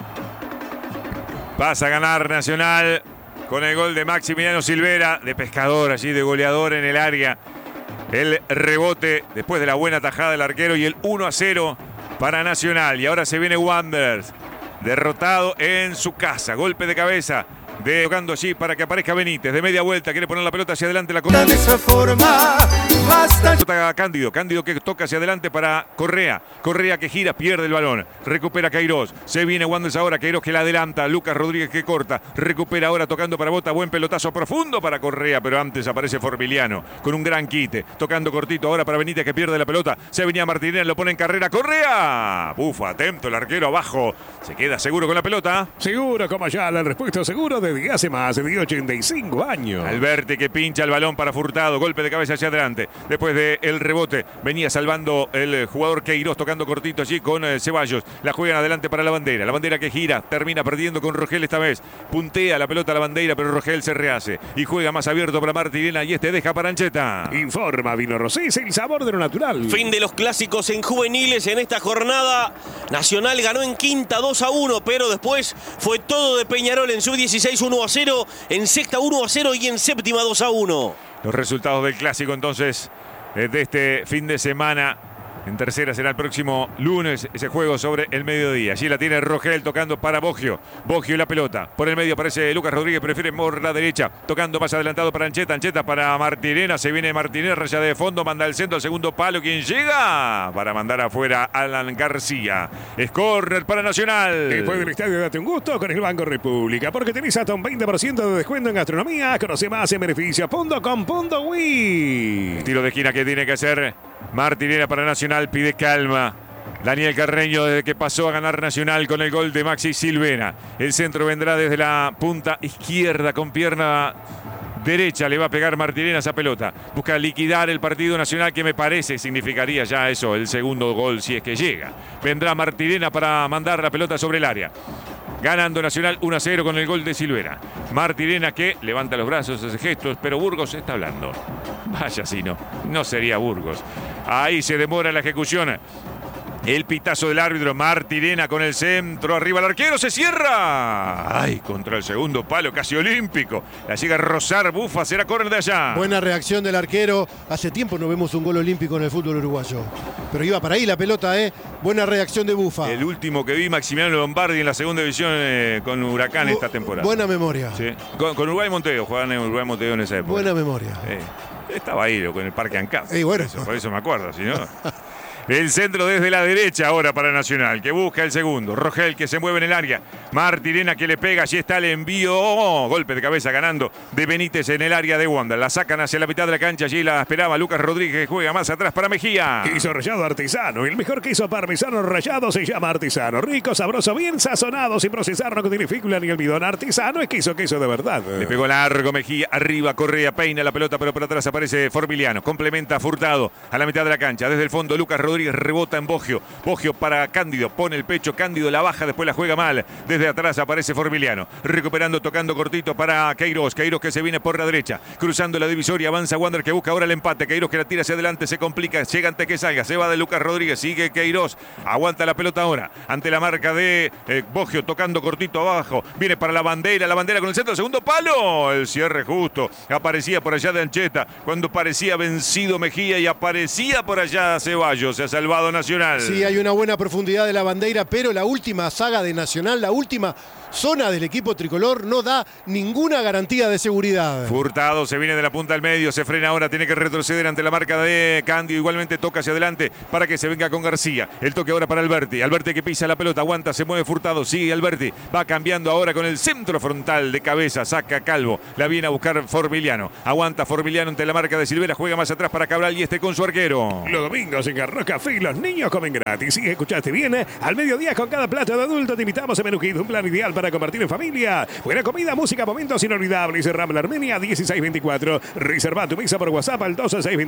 Pasa a ganar Nacional con el gol de Maximiliano Silvera, de pescador allí, de goleador en el área. El rebote después de la buena tajada del arquero y el 1-0 para Nacional. Y ahora se viene Wanderers, derrotado en su casa. Golpe de cabeza. Tocando allí para que aparezca Benítez. De media vuelta, quiere poner la pelota hacia adelante. La De esa forma, basta. Toca Cándido. Cándido que toca hacia adelante para Correa. Correa que gira, pierde el balón. Recupera Queiroz. Se viene Wanderers ahora. Queiroz que la adelanta. Lucas Rodríguez que corta. Recupera ahora tocando para Bota. Buen pelotazo profundo para Correa. Pero antes aparece Formiliano con un gran quite. Tocando cortito ahora para Benítez que pierde la pelota. Se venía Martínez, lo pone en carrera. Correa. Bufa, atento el arquero abajo. Se queda seguro con la pelota. Seguro como ya el repuesto seguro desde hace más de 85 años. Alberti que pincha el balón para Furtado. Golpe de cabeza hacia adelante. Después del rebote venía salvando el jugador Queiroz tocando cortito allí con Ceballos. La juegan adelante para la bandera. La bandera que gira. Termina perdiendo con Rogel esta vez. Puntea la pelota a la bandera, pero Rogel se rehace. Y juega más abierto para Martirena y deja para Ancheta. Informa Vino Rosés, el sabor de lo natural. Fin de los clásicos en juveniles en esta jornada. Nacional ganó en quinta 2-1, pero después fue todo de Peñarol en sub-16 1-0, en sexta 1-0 y en séptima 2-1. Los resultados del clásico entonces de este fin de semana. En tercera será el próximo lunes ese juego sobre el mediodía. Allí la tiene Rogel tocando para Boggio. Boggio y la pelota. Por el medio aparece Lucas Rodríguez, prefiere por la derecha. Tocando más adelantado para Ancheta. Ancheta para Martirena. Se viene Martirena, raya de fondo. Manda el centro al segundo palo. ¿Quién llega? Para mandar afuera Alan García. Es córner para Nacional. Después del estadio date un gusto con el Banco República. Porque tenés hasta un 20% de descuento en gastronomía. Conoce más en beneficio.com.uy. Tiro de esquina que tiene que hacer Martirena para Nacional. Pide calma Daniel Carreño desde que pasó a ganar Nacional con el gol de Maxi Silvera. El centro vendrá desde la punta izquierda con pierna derecha. Le va a pegar Martirena esa pelota. Busca liquidar el partido Nacional, que me parece significaría ya eso, el segundo gol si es que llega. Vendrá Martirena para mandar la pelota sobre el área. Ganando Nacional 1-0 con el gol de Silvera. Martirena que levanta los brazos, hace gestos, pero Burgos está hablando. Vaya si no sería Burgos. Ahí se demora la ejecución El pitazo del árbitro, Martirena con el centro, arriba el arquero, se cierra. Ay, contra el segundo palo, casi olímpico. La llega a rozar Bufa, será córner de allá. Buena reacción del arquero. Hace tiempo no vemos un gol olímpico en el fútbol uruguayo. Pero iba para ahí la pelota, ¿eh? Buena reacción de Bufa. El último que vi, Maximiliano Lombardi en la segunda división con Huracán esta temporada. Buena memoria. Sí. Con Uruguay Montevideo, jugaban en Uruguay Montevideo en esa época. Buena memoria. Estaba ahí con el Parque Ancap. Bueno. Por eso me acuerdo, si no. El centro desde la derecha ahora para Nacional, que busca el segundo. Rogel que se mueve en el área. Martirena que le pega, allí está el envío. Golpe de cabeza ganando de Benítez en el área de Wander. La sacan hacia la mitad de la cancha, allí la esperaba Lucas Rodríguez, juega más atrás para Mejía. Queso rallado artesano, el mejor queso parmesano rallado se llama artesano. Rico, sabroso, bien sazonado, sin procesar, no contiene fécula ni almidón. Artesano es queso de verdad. Le pegó largo Mejía, arriba Correa, peina la pelota, pero por atrás aparece Formiliano. Complementa a Furtado a la mitad de la cancha. Desde el fondo Lucas Rodríguez rebota en Boggio. Boggio para Cándido, pone el pecho, Cándido la baja, después la juega mal. Desde atrás aparece Formiliano, recuperando, tocando cortito para Queiroz. Queiroz que se viene por la derecha, cruzando la divisoria, avanza Wander que busca ahora el empate. Queiroz que la tira hacia adelante, se complica, llega antes que salga, se va de Lucas Rodríguez, sigue Queiroz, aguanta la pelota ahora, ante la marca de Boggio, tocando cortito abajo, viene para la bandera con el centro, segundo palo, el cierre justo, aparecía por allá de Ancheta, cuando parecía vencido Mejía y aparecía por allá Ceballos, se ha salvado Nacional. Sí, hay una buena profundidad de la bandera, pero la última saga de Nacional, la última zona del equipo tricolor no da ninguna garantía de seguridad. Furtado se viene de la punta al medio, se frena ahora, tiene que retroceder ante la marca de Cándido, igualmente toca hacia adelante para que se venga con García. El toque ahora para Alberti, Alberti que pisa la pelota, aguanta, se mueve Furtado, sigue Alberti, va cambiando ahora con el centro frontal de cabeza, saca Calvo, la viene a buscar Formiliano, aguanta Formiliano ante la marca de Silvera, juega más atrás para Cabral y con su arquero. Los domingos en Garro Café los niños comen gratis. Si escuchaste bien, al mediodía con cada plato de adulto te invitamos a Menú Kid, un plan ideal para compartir en familia. Buena comida, música, momentos inolvidables. Rambla Armenia 1624. Reserva tu mesa por WhatsApp al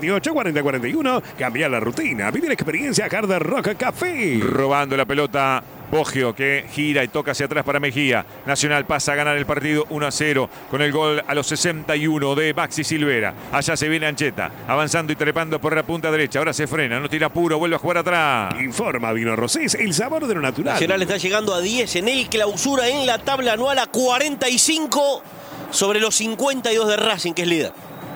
12628-4041. Cambia la rutina. Vive la experiencia Hard Rock Café. Robando la pelota Boggio que gira y toca hacia atrás para Mejía. Nacional pasa a ganar el partido 1-0 con el gol a los 61 de Maxi Silvera. Allá se viene Ancheta, avanzando y trepando por la punta derecha. Ahora se frena, no tira apuro, vuelve a jugar atrás. Informa Vino Rosés, el sabor de lo natural. Nacional está llegando a 10 en el clausura en la tabla anual, a 45 sobre los 52 de Racing, que es líder.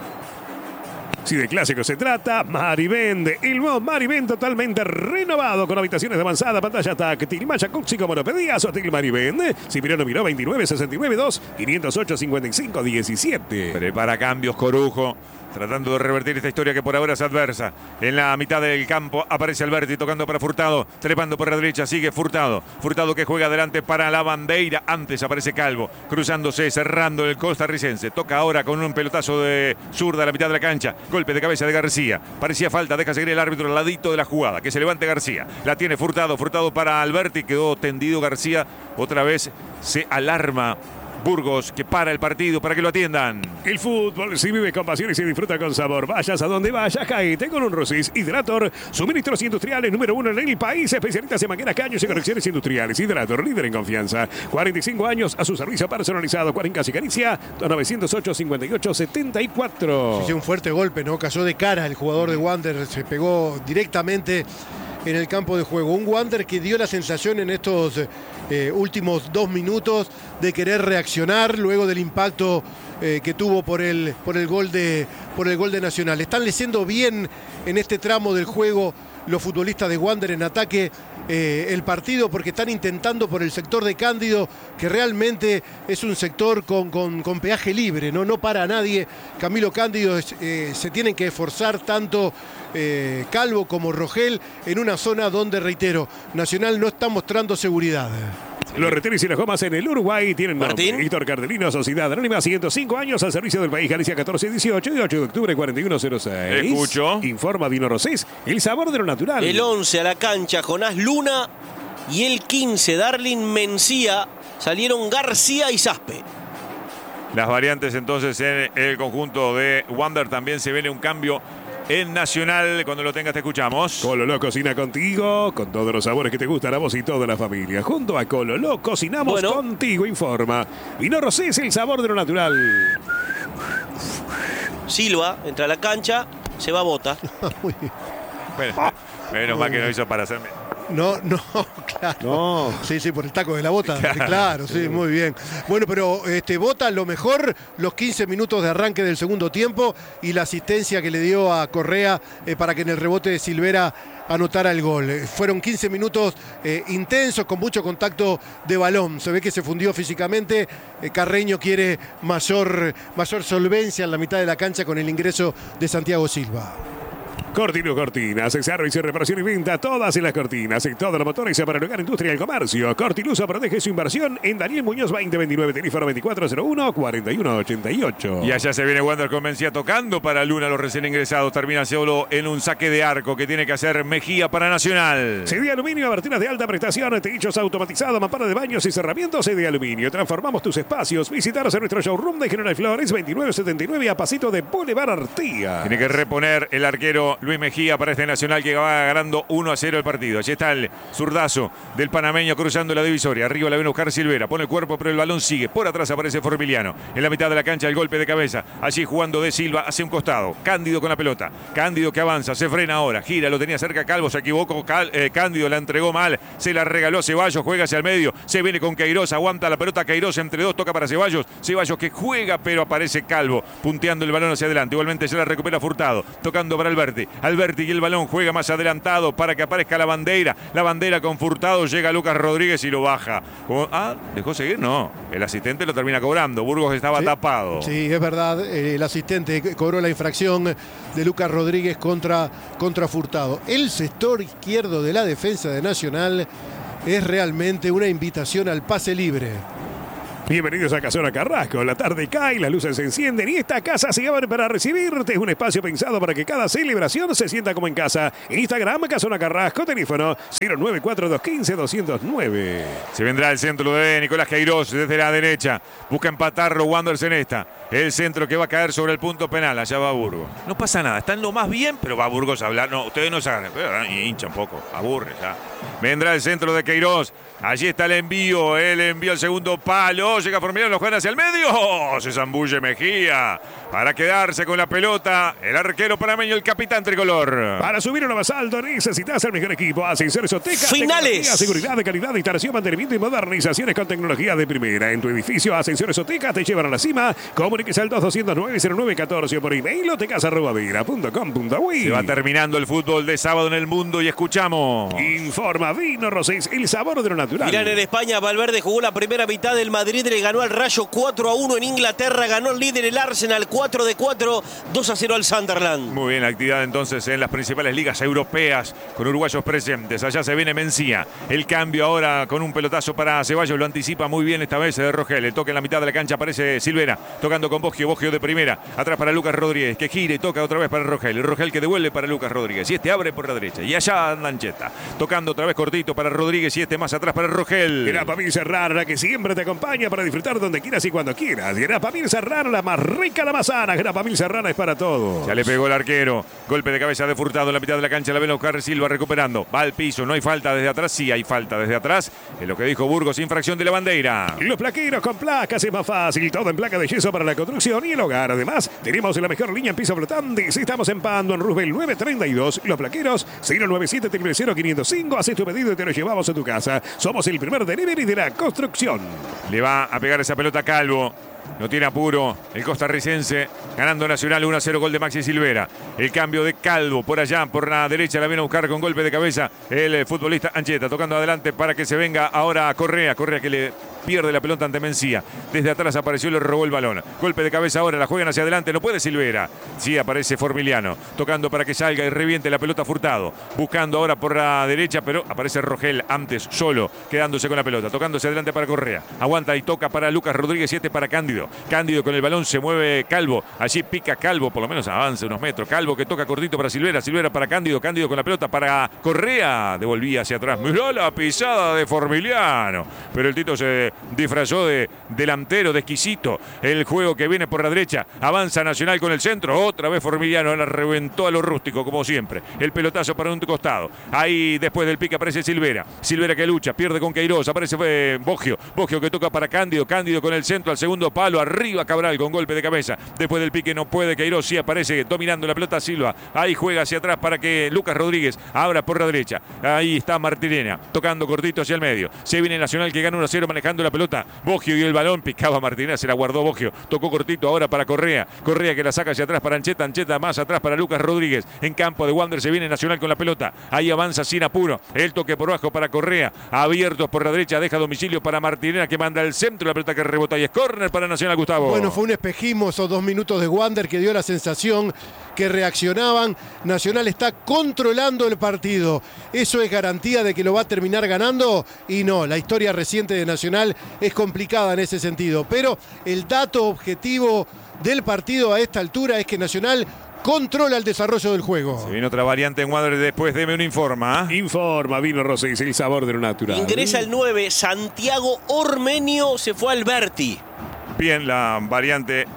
Si de clásico se trata, Marivend, el nuevo Marivend totalmente renovado con habitaciones de avanzada, pantalla táctil, jacuzzi como lo pedías, Hotel Marivend, Cipriano Miró 29 69 2 508 55 17. Prepara cambios Corujo, tratando de revertir esta historia que por ahora es adversa. En la mitad del campo aparece Alberti tocando para Furtado, trepando por la derecha, sigue Furtado. Furtado que juega adelante para la bandera. Antes aparece Calvo, cruzándose, cerrando el costarricense. Toca ahora con un pelotazo de zurda a la mitad de la cancha. Golpe de cabeza de García. Parecía falta, deja seguir el árbitro al ladito de la jugada. Que se levante García. La tiene Furtado, Furtado para Alberti. Quedó tendido García. Otra vez se alarma Burgos, que para el partido para que lo atiendan. El fútbol se vive con pasión y se disfruta con sabor. Vayas a donde vayas, caete con un Rosés Hidrator. Suministros industriales número 1 en el país. Especialistas en mangueras, caños y conexiones industriales. Hidrator, líder en confianza. 45 años a su servicio personalizado. Cuarencas y Caricia. 2908-5874. Hizo un fuerte golpe, ¿no? Cayó de cara el jugador de Wander. Se pegó directamente en el campo de juego. Un Wander que dio la sensación en estos últimos 2 minutos de querer reaccionar luego del impacto que tuvo por el gol de Nacional. Están leyendo bien en este tramo del juego los futbolistas de Wander en ataque el partido, porque están intentando por el sector de Cándido, que realmente es un sector con peaje libre, no para a nadie. Camilo Cándido se tienen que esforzar tanto Calvo como Rogel en una zona donde, reitero, Nacional no está mostrando seguridad. Los retenes y las gomas en el Uruguay tienen nombre. Martín. Héctor Cardelino, Sociedad Anónima, 105 años al servicio del país. Galicia 1418 y 8 de octubre 4106. Escucho. Informa Vino Rosés, el sabor de lo natural. El 11 a la cancha, Jonás Luna. Y el 15, Darlin Mencía. Salieron García y Zaspe. Las variantes entonces en el conjunto de Wander. También se viene un cambio en Nacional. Cuando lo tengas te escuchamos. Cololó cocina contigo, con todos los sabores que te gustan a vos y toda la familia. Junto a Cololó cocinamos contigo, informa Vino Rosés, el sabor de lo natural. Silva entra a la cancha, se va a Bota. Bueno, menos mal que no hizo para hacerme. No, claro. No. Sí, por el taco de la bota. Claro, sí, muy bien. Bueno, pero Bota lo mejor, los 15 minutos de arranque del segundo tiempo y la asistencia que le dio a Correa para que en el rebote de Silvera anotara el gol. Fueron 15 minutos intensos, con mucho contacto de balón. Se ve que se fundió físicamente. Carreño quiere mayor solvencia en la mitad de la cancha con el ingreso de Santiago Silva. Cortino Cortinas, servicio, reparación y venta, todas en las cortinas, en todos los motores para el hogar, industria y el comercio. Cortilusa protege su inversión en Daniel Muñoz 2029, teléfono 2401-4188. Y allá se viene Wander con Mencía tocando para Luna, los recién ingresados. Termina solo en un saque de arco que tiene que hacer Mejía para Nacional. CD Aluminio, aberturas de alta prestación, techos automatizados, mampara de baños y cerramientos. CD Aluminio, transformamos tus espacios. Visitaros en nuestro showroom de General Flores 2979 a pasito de Boulevard Artigas. Tiene que reponer el arquero Luis Mejía para este Nacional que va ganando 1-0 el partido. Allí está el zurdazo del panameño cruzando la divisoria. Arriba la viene a buscar Silvera. Pone el cuerpo, pero el balón sigue. Por atrás aparece Formiliano. En la mitad de la cancha el golpe de cabeza. Allí jugando de Silva hacia un costado. Cándido con la pelota. Cándido que avanza. Se frena ahora. Gira. Lo tenía cerca Calvo. Se equivocó. Cándido la entregó mal. Se la regaló a Ceballos. Juega hacia el medio. Se viene con Queiroz. Aguanta la pelota. Queiroz entre dos. Toca para Ceballos. Ceballos que juega, pero aparece Calvo. Punteando el balón hacia adelante. Igualmente se la recupera Furtado. Tocando para Alberti. Alberti y el balón juega más adelantado para que aparezca la bandera. La bandera con Furtado. Llega Lucas Rodríguez y lo baja. ¿Dejó seguir? No. El asistente lo termina cobrando. Burgos estaba tapado. Sí, es verdad. El asistente cobró la infracción de Lucas Rodríguez contra Furtado. El sector izquierdo de la defensa de Nacional es realmente una invitación al pase libre. Bienvenidos a Casona Carrasco. La tarde cae, las luces se encienden y esta casa se abre para recibirte. Es un espacio pensado para que cada celebración se sienta como en casa. En Instagram, Casona Carrasco, teléfono 094-215-209. Se vendrá el centro de Nicolás Queiroz desde la derecha. Busca empatarlo Wanderers en esta. El centro que va a caer sobre el punto penal. Allá va Burgos. No pasa nada, están lo más bien, pero va Burgos a hablar. No, ustedes no saben. Hincha un poco, aburre ya. Vendrá el centro de Queiroz. Allí está el envío al segundo palo. Llega Formiliano, lo juegan hacia el medio. Se zambulle Mejía para quedarse con la pelota. El arquero panameño, el capitán tricolor. Para subir uno más alto necesitas el mejor equipo. Ascensores Oteca. Finales. Seguridad, calidad, instalación, mantenimiento y modernizaciones con tecnología de primera. En tu edificio, Ascensores Oteca te llevan a la cima. Comuníquese al 2209-0914 por email otecas@vera.com.uy. Se va terminando el fútbol de sábado en el mundo y escuchamos. Informa Vino Rosés, el sabor de lo natural. Mirán en España, Valverde jugó la primera mitad del Madrid, le ganó al Rayo 4-1 en Inglaterra, ganó el líder el Arsenal 4-4, 2-0 al Sunderland. Muy bien, la actividad entonces en las principales ligas europeas con uruguayos presentes. Allá se viene Mencía. El cambio ahora con un pelotazo para Ceballos, lo anticipa muy bien esta vez de Rogel. El toque en la mitad de la cancha aparece Silvera, tocando con Boggio de primera. Atrás para Lucas Rodríguez, que gira y toca otra vez para Rogel. Rogel que devuelve para Lucas Rodríguez. Y este abre por la derecha. Y allá anda Ancheta, tocando otra vez cortito para Rodríguez y este más atrás para Rogel. Grapamil Serrano, que siempre te acompaña para disfrutar donde quieras y cuando quieras. Grapamil Serrano, la más rica, la más sana. Grapamil Serrano es para todos. Ya le pegó el arquero. Golpe de cabeza de Furtado en la mitad de la cancha. La ven a buscar Silva recuperando. Va al piso. No hay falta desde atrás. Sí hay falta desde atrás. Es lo que dijo Burgos. Infracción de la bandera. Los plaqueros con placas es más fácil. Todo en placa de yeso para la construcción y el hogar. Además, tenemos la mejor línea en piso flotantes. Estamos en Pando, en Roosevelt 932. Los plaqueros 097-00505. Haces tu pedido y te lo llevamos a tu casa. Somos el primer delivery de la construcción. Le va a pegar esa pelota Calvo. No tiene apuro el costarricense, ganando Nacional 1-0, gol de Maxi Silvera. El cambio de Calvo por allá, por la derecha, la viene a buscar con golpe de cabeza el futbolista Ancheta, tocando adelante para que se venga ahora a Correa que le pierde la pelota ante Mencía. Desde atrás apareció y le robó el balón. Golpe de cabeza ahora, la juegan hacia adelante, no puede Silvera. Sí, aparece Formiliano, tocando para que salga y reviente la pelota Furtado. Buscando ahora por la derecha, pero aparece Rogel antes, solo, quedándose con la pelota, tocándose adelante para Correa. Aguanta y toca para Lucas Rodríguez y este para Cándido. Cándido con el balón, se mueve Calvo. Allí pica Calvo, por lo menos avanza unos metros. Calvo que toca cortito para Silvera. Silvera para Cándido. Cándido con la pelota para Correa. Devolvía hacia atrás. Miró la pisada de Formiliano. Pero el Tito se disfrazó de delantero, de exquisito. El juego que viene por la derecha. Avanza Nacional con el centro. Otra vez Formiliano la reventó a lo rústico, como siempre. El pelotazo para un costado. Ahí después del pique aparece Silvera. Silvera que lucha, pierde con Queiroz. Aparece Boggio. Boggio que toca para Cándido. Cándido con el centro al segundo palo. Arriba Cabral con golpe de cabeza. Después del pique no puede Queiroz. Sí aparece dominando la pelota Silva. Ahí juega hacia atrás para que Lucas Rodríguez abra por la derecha. Ahí está Martirena. Tocando cortito hacia el medio. Se viene Nacional que gana 1-0 manejando la pelota. Boggio y el balón. Picaba Martirena. Se la guardó Boggio. Tocó cortito ahora para Correa. Correa que la saca hacia atrás para Ancheta. Ancheta más atrás para Lucas Rodríguez. En campo de Wander se viene Nacional con la pelota. Ahí avanza sin apuro. El toque por abajo para Correa. Abiertos por la derecha. Deja domicilio para Martirena que manda al centro. La pelota que rebota y es córner para Nacional, Gustavo. Bueno, fue un espejismo esos 2 minutos de Wander que dio la sensación que reaccionaban. Nacional está controlando el partido. ¿Eso es garantía de que lo va a terminar ganando? Y no, la historia reciente de Nacional es complicada en ese sentido. Pero el dato objetivo del partido a esta altura es que Nacional controla el desarrollo del juego. Se viene otra variante en Wander después. Deme un informa. Informa, vino Rosés, el sabor de lo natural. Ingresa el 9, Santiago Ormenio, se fue Alberti. Bien, la variante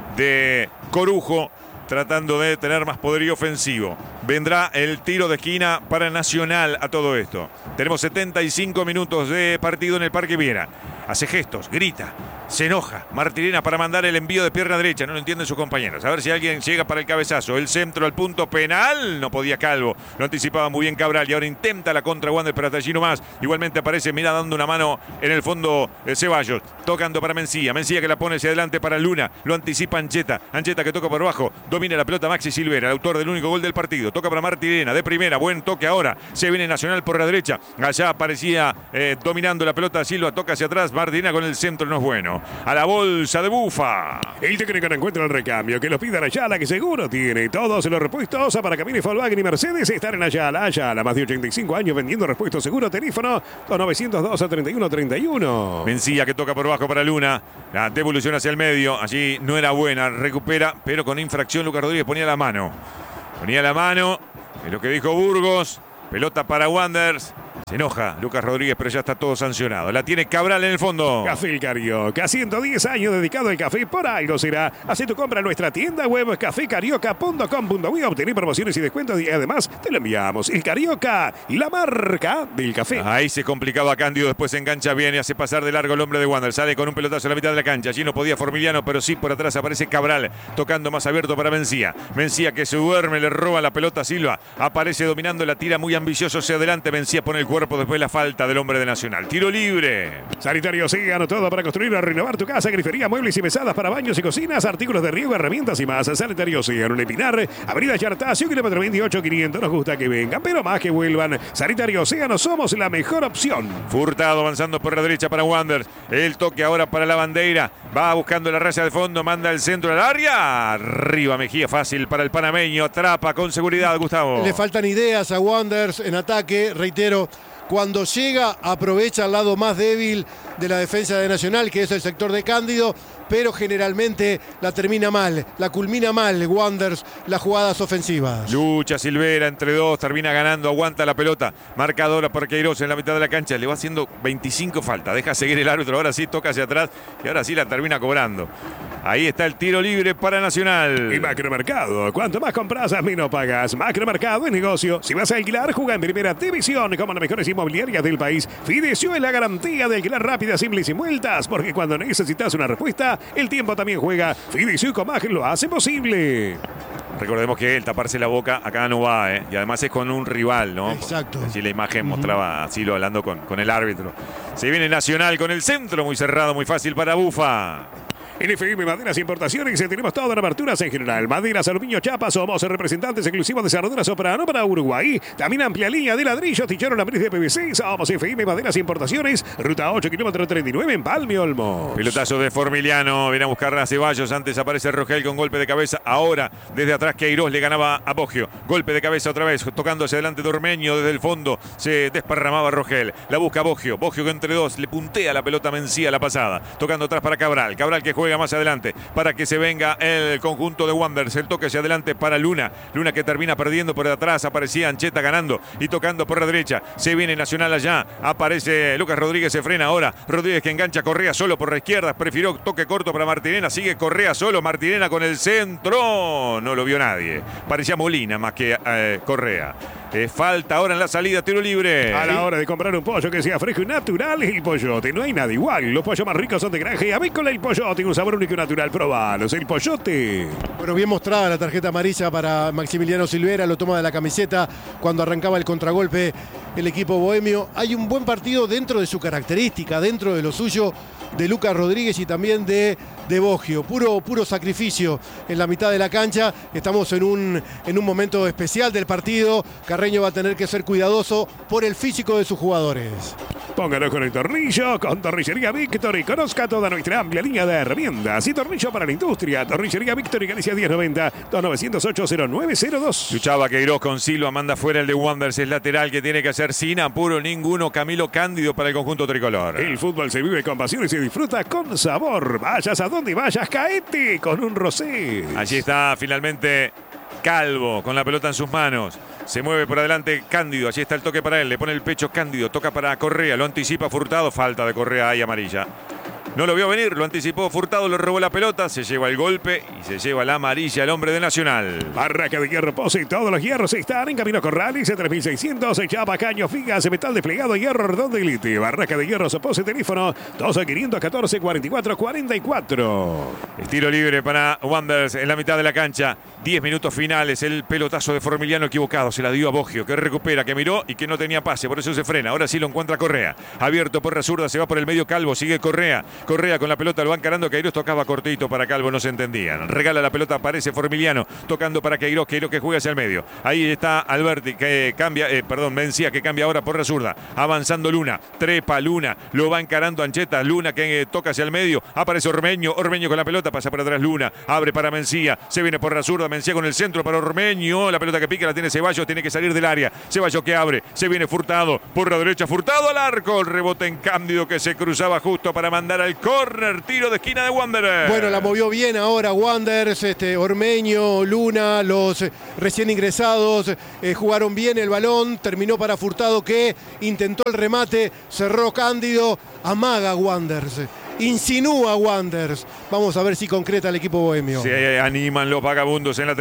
de Corujo, tratando de tener más poderío ofensivo. Vendrá el tiro de esquina para Nacional a todo esto. Tenemos 75 minutos de partido en el Parque Viera. Hace gestos, grita, se enoja. Martirena para mandar el envío de pierna derecha. No lo entienden sus compañeros. A ver si alguien llega para el cabezazo. El centro al punto penal. No podía Calvo. Lo anticipaba muy bien Cabral. Y ahora intenta la contra Wander, pero hasta allí nomás. Igualmente aparece, mira, dando una mano en el fondo Ceballos. Tocando para Mencía. Mencía que la pone hacia adelante para Luna. Lo anticipa Ancheta. Ancheta que toca por abajo. Domina la pelota Maxi Silvera, el autor del único gol del partido. Toca para Martirena de primera. Buen toque ahora. Se viene Nacional por la derecha. Allá aparecía dominando la pelota Silva. Toca hacia atrás. Martirena con el centro. No es bueno. A la bolsa de Bufa. El técnico no encuentra el recambio. Que los pidan Ayala, que seguro tiene todos los repuestos para Camini, Volkswagen y Mercedes. Estar en Ayala. Ayala, más de 85 años vendiendo repuestos seguro. Teléfono 2902 a 3131. Mencía que toca por abajo para Luna. La devolución hacia el medio. Allí no era buena. Recupera, pero con infracción Lucas Rodríguez ponía la mano. Ponía la mano. Es lo que dijo Burgos. Pelota para Wanderers. Se enoja Lucas Rodríguez, pero ya está todo sancionado. La tiene Cabral en el fondo. Café El Carioca, 110 años dedicado al café, por algo será. Haz tu compra en nuestra tienda web cafecarioca.com.uy. Obtener promociones y descuentos y además te lo enviamos. El Carioca, la marca del café. Ahí se complicaba Cándido, después se engancha bien y hace pasar de largo el hombre de Wander. Sale con un pelotazo a la mitad de la cancha. Allí no podía Formiliano, pero sí por atrás aparece Cabral, tocando más abierto para Mencía. Mencía que se duerme, le roba la pelota a Silva. Aparece dominando, la tira muy ambicioso hacia adelante. Mencía pone el cuerpo, después la falta del hombre de Nacional. Tiro libre. Sanitario Océano, todo para construir o renovar tu casa, grifería, muebles y mesadas para baños y cocinas, artículos de riego, herramientas y más. Sanitario Océano, en Epinar, Avenida Yartacio, kilómetro 28-500. Nos gusta que vengan, pero más que vuelvan. Sanitario Océano, somos la mejor opción. Furtado avanzando por la derecha para Wander. El toque ahora para la bandera. Va buscando la raya de fondo, manda el centro al área. Arriba Mejía, fácil para el panameño. Atrapa con seguridad, Gustavo. Le faltan ideas a Wanderers en ataque, reitero. Cuando llega, aprovecha el lado más débil de la defensa de Nacional, que es el sector de Cándido, pero generalmente la termina mal, la culmina mal Wanderers, las jugadas ofensivas. Lucha Silvera entre dos, termina ganando, aguanta la pelota. Marcadora por Queiroz en la mitad de la cancha, le va haciendo 25 faltas. Deja seguir el árbitro, ahora sí toca hacia atrás y ahora sí la termina cobrando. Ahí está el tiro libre para Nacional. Y Macromercado. Cuanto más compras, menos pagas. Macromercado es negocio. Si vas a alquilar, juega en primera división como las mejores inmobiliarias del país. Fidecio es la garantía de alquilar rápida, simple y sin vueltas. Porque cuando necesitas una respuesta, el tiempo también juega. Fidecio y Comag lo hace posible. Recordemos que el taparse la boca acá no va, ¿eh? Y además es con un rival, ¿no? Exacto. Así la imagen mostraba a Silo hablando con el árbitro. Se viene Nacional con el centro muy cerrado, muy fácil para Bufa. En FM Maderas Importaciones tenemos todas las aberturas en general. Maderas, aluminio, chapas. Somos representantes exclusivos de cerradura Soprano para Uruguay. También amplia línea de ladrillos, tichero, lambriz de PVC. Somos FM Maderas Importaciones. Ruta 8, kilómetro 39 en Palme, Olmos. Pelotazo de Formiliano. Viene a buscar a Ceballos. Antes aparece Rogel con golpe de cabeza. Ahora, desde atrás, Queiroz le ganaba a Boggio. Golpe de cabeza otra vez. Tocando hacia adelante Dormeño. Desde el fondo se desparramaba Rogel. La busca Boggio. Boggio que entre dos le puntea la pelota Mencía la pasada. Tocando atrás para Cabral. Cabral que juega juega más adelante para que se venga el conjunto de Wanderers. El toque hacia adelante para Luna. Luna que termina perdiendo por atrás. Aparecía Ancheta ganando y tocando por la derecha. Se viene Nacional allá. Aparece Lucas Rodríguez, se frena ahora. Rodríguez que engancha Correa solo por la izquierda. Prefirió toque corto para Martinena. Sigue Correa solo. Martinena con el centro. No lo vio nadie. Parecía Molina más que Correa. Falta ahora en la salida, tiro libre. A la hora de comprar un pollo que sea fresco y natural, El Pollote. No hay nada igual. Los pollos más ricos son de granja y avícola El Pollote. Un sabor único y natural. Probalos, El Pollote. Bueno, bien mostrada la tarjeta amarilla para Maximiliano Silvera. Lo toma de la camiseta cuando arrancaba el contragolpe el equipo bohemio. Hay un buen partido dentro de su característica, dentro de lo suyo, de Lucas Rodríguez y también de Boggio. Puro sacrificio en la mitad de la cancha. Estamos en un momento especial del partido. Carreño va a tener que ser cuidadoso por el físico de sus jugadores. Pónganos con el tornillo, con Tornillería Víctor y conozca toda nuestra amplia línea de herramientas y tornillo para la industria. Tornillería Víctor y Galicia 1090 2908-0902. Luchaba Queiroz con Silva, manda fuera el de Wanderers, es lateral que tiene que hacer sin apuro ninguno. Camilo Cándido para el conjunto tricolor. El fútbol se vive con pasión y se disfruta con sabor. Vayas a donde vayas, caete con un rosé. Allí está finalmente Calvo con la pelota en sus manos. Se mueve por adelante Cándido, allí está el toque para él, le pone el pecho Cándido, toca para Correa, lo anticipa Furtado, falta de Correa ahí amarilla. No lo vio venir, lo anticipó Furtado, lo robó la pelota, se lleva el golpe y se lleva la amarilla el hombre de Nacional. Barraca de Hierro Pose, todos los hierros están en Camino Corrales, 3600, Chapa, Caños, Figas, Metal Desplegado, Hierro Redondo y Lite. Barraca de Hierro Pose, teléfono 12-514-4444. Estilo libre para Wanderers en la mitad de la cancha. 10 minutos finales, el pelotazo de Formiliano equivocado, se la dio a Boggio, que recupera, que miró y que no tenía pase, por eso se frena. Ahora sí lo encuentra Correa, abierto por la zurda, se va por el medio Calvo, sigue Correa con la pelota, lo va encarando, Queiroz tocaba cortito para Calvo, no se entendían. Regala la pelota, aparece Formiliano, tocando para Queiroz que juega hacia el medio. Ahí está Alberti, que cambia, Mencía, que cambia ahora por la zurda. Avanzando Luna, trepa Luna, lo va encarando Ancheta, Luna que toca hacia el medio, aparece Ormeño con la pelota, pasa por atrás Luna, abre para Mencía, se viene por la zurda, Mencía con el centro para Ormeño, la pelota que pica la tiene Ceballos, tiene que salir del área, Ceballos que abre, se viene Furtado, por la derecha Furtado al arco, el rebote en Cándido que se cruzaba justo para mandar al córner, tiro de esquina de Wanderers. Bueno, la movió bien ahora Wanderers, Ormeño, Luna, los recién ingresados jugaron bien el balón, terminó para Furtado que intentó el remate, cerró Cándido, amaga Wanderers. Insinúa Wanderers. Vamos a ver si concreta el equipo bohemio. Se animan los vagabundos en la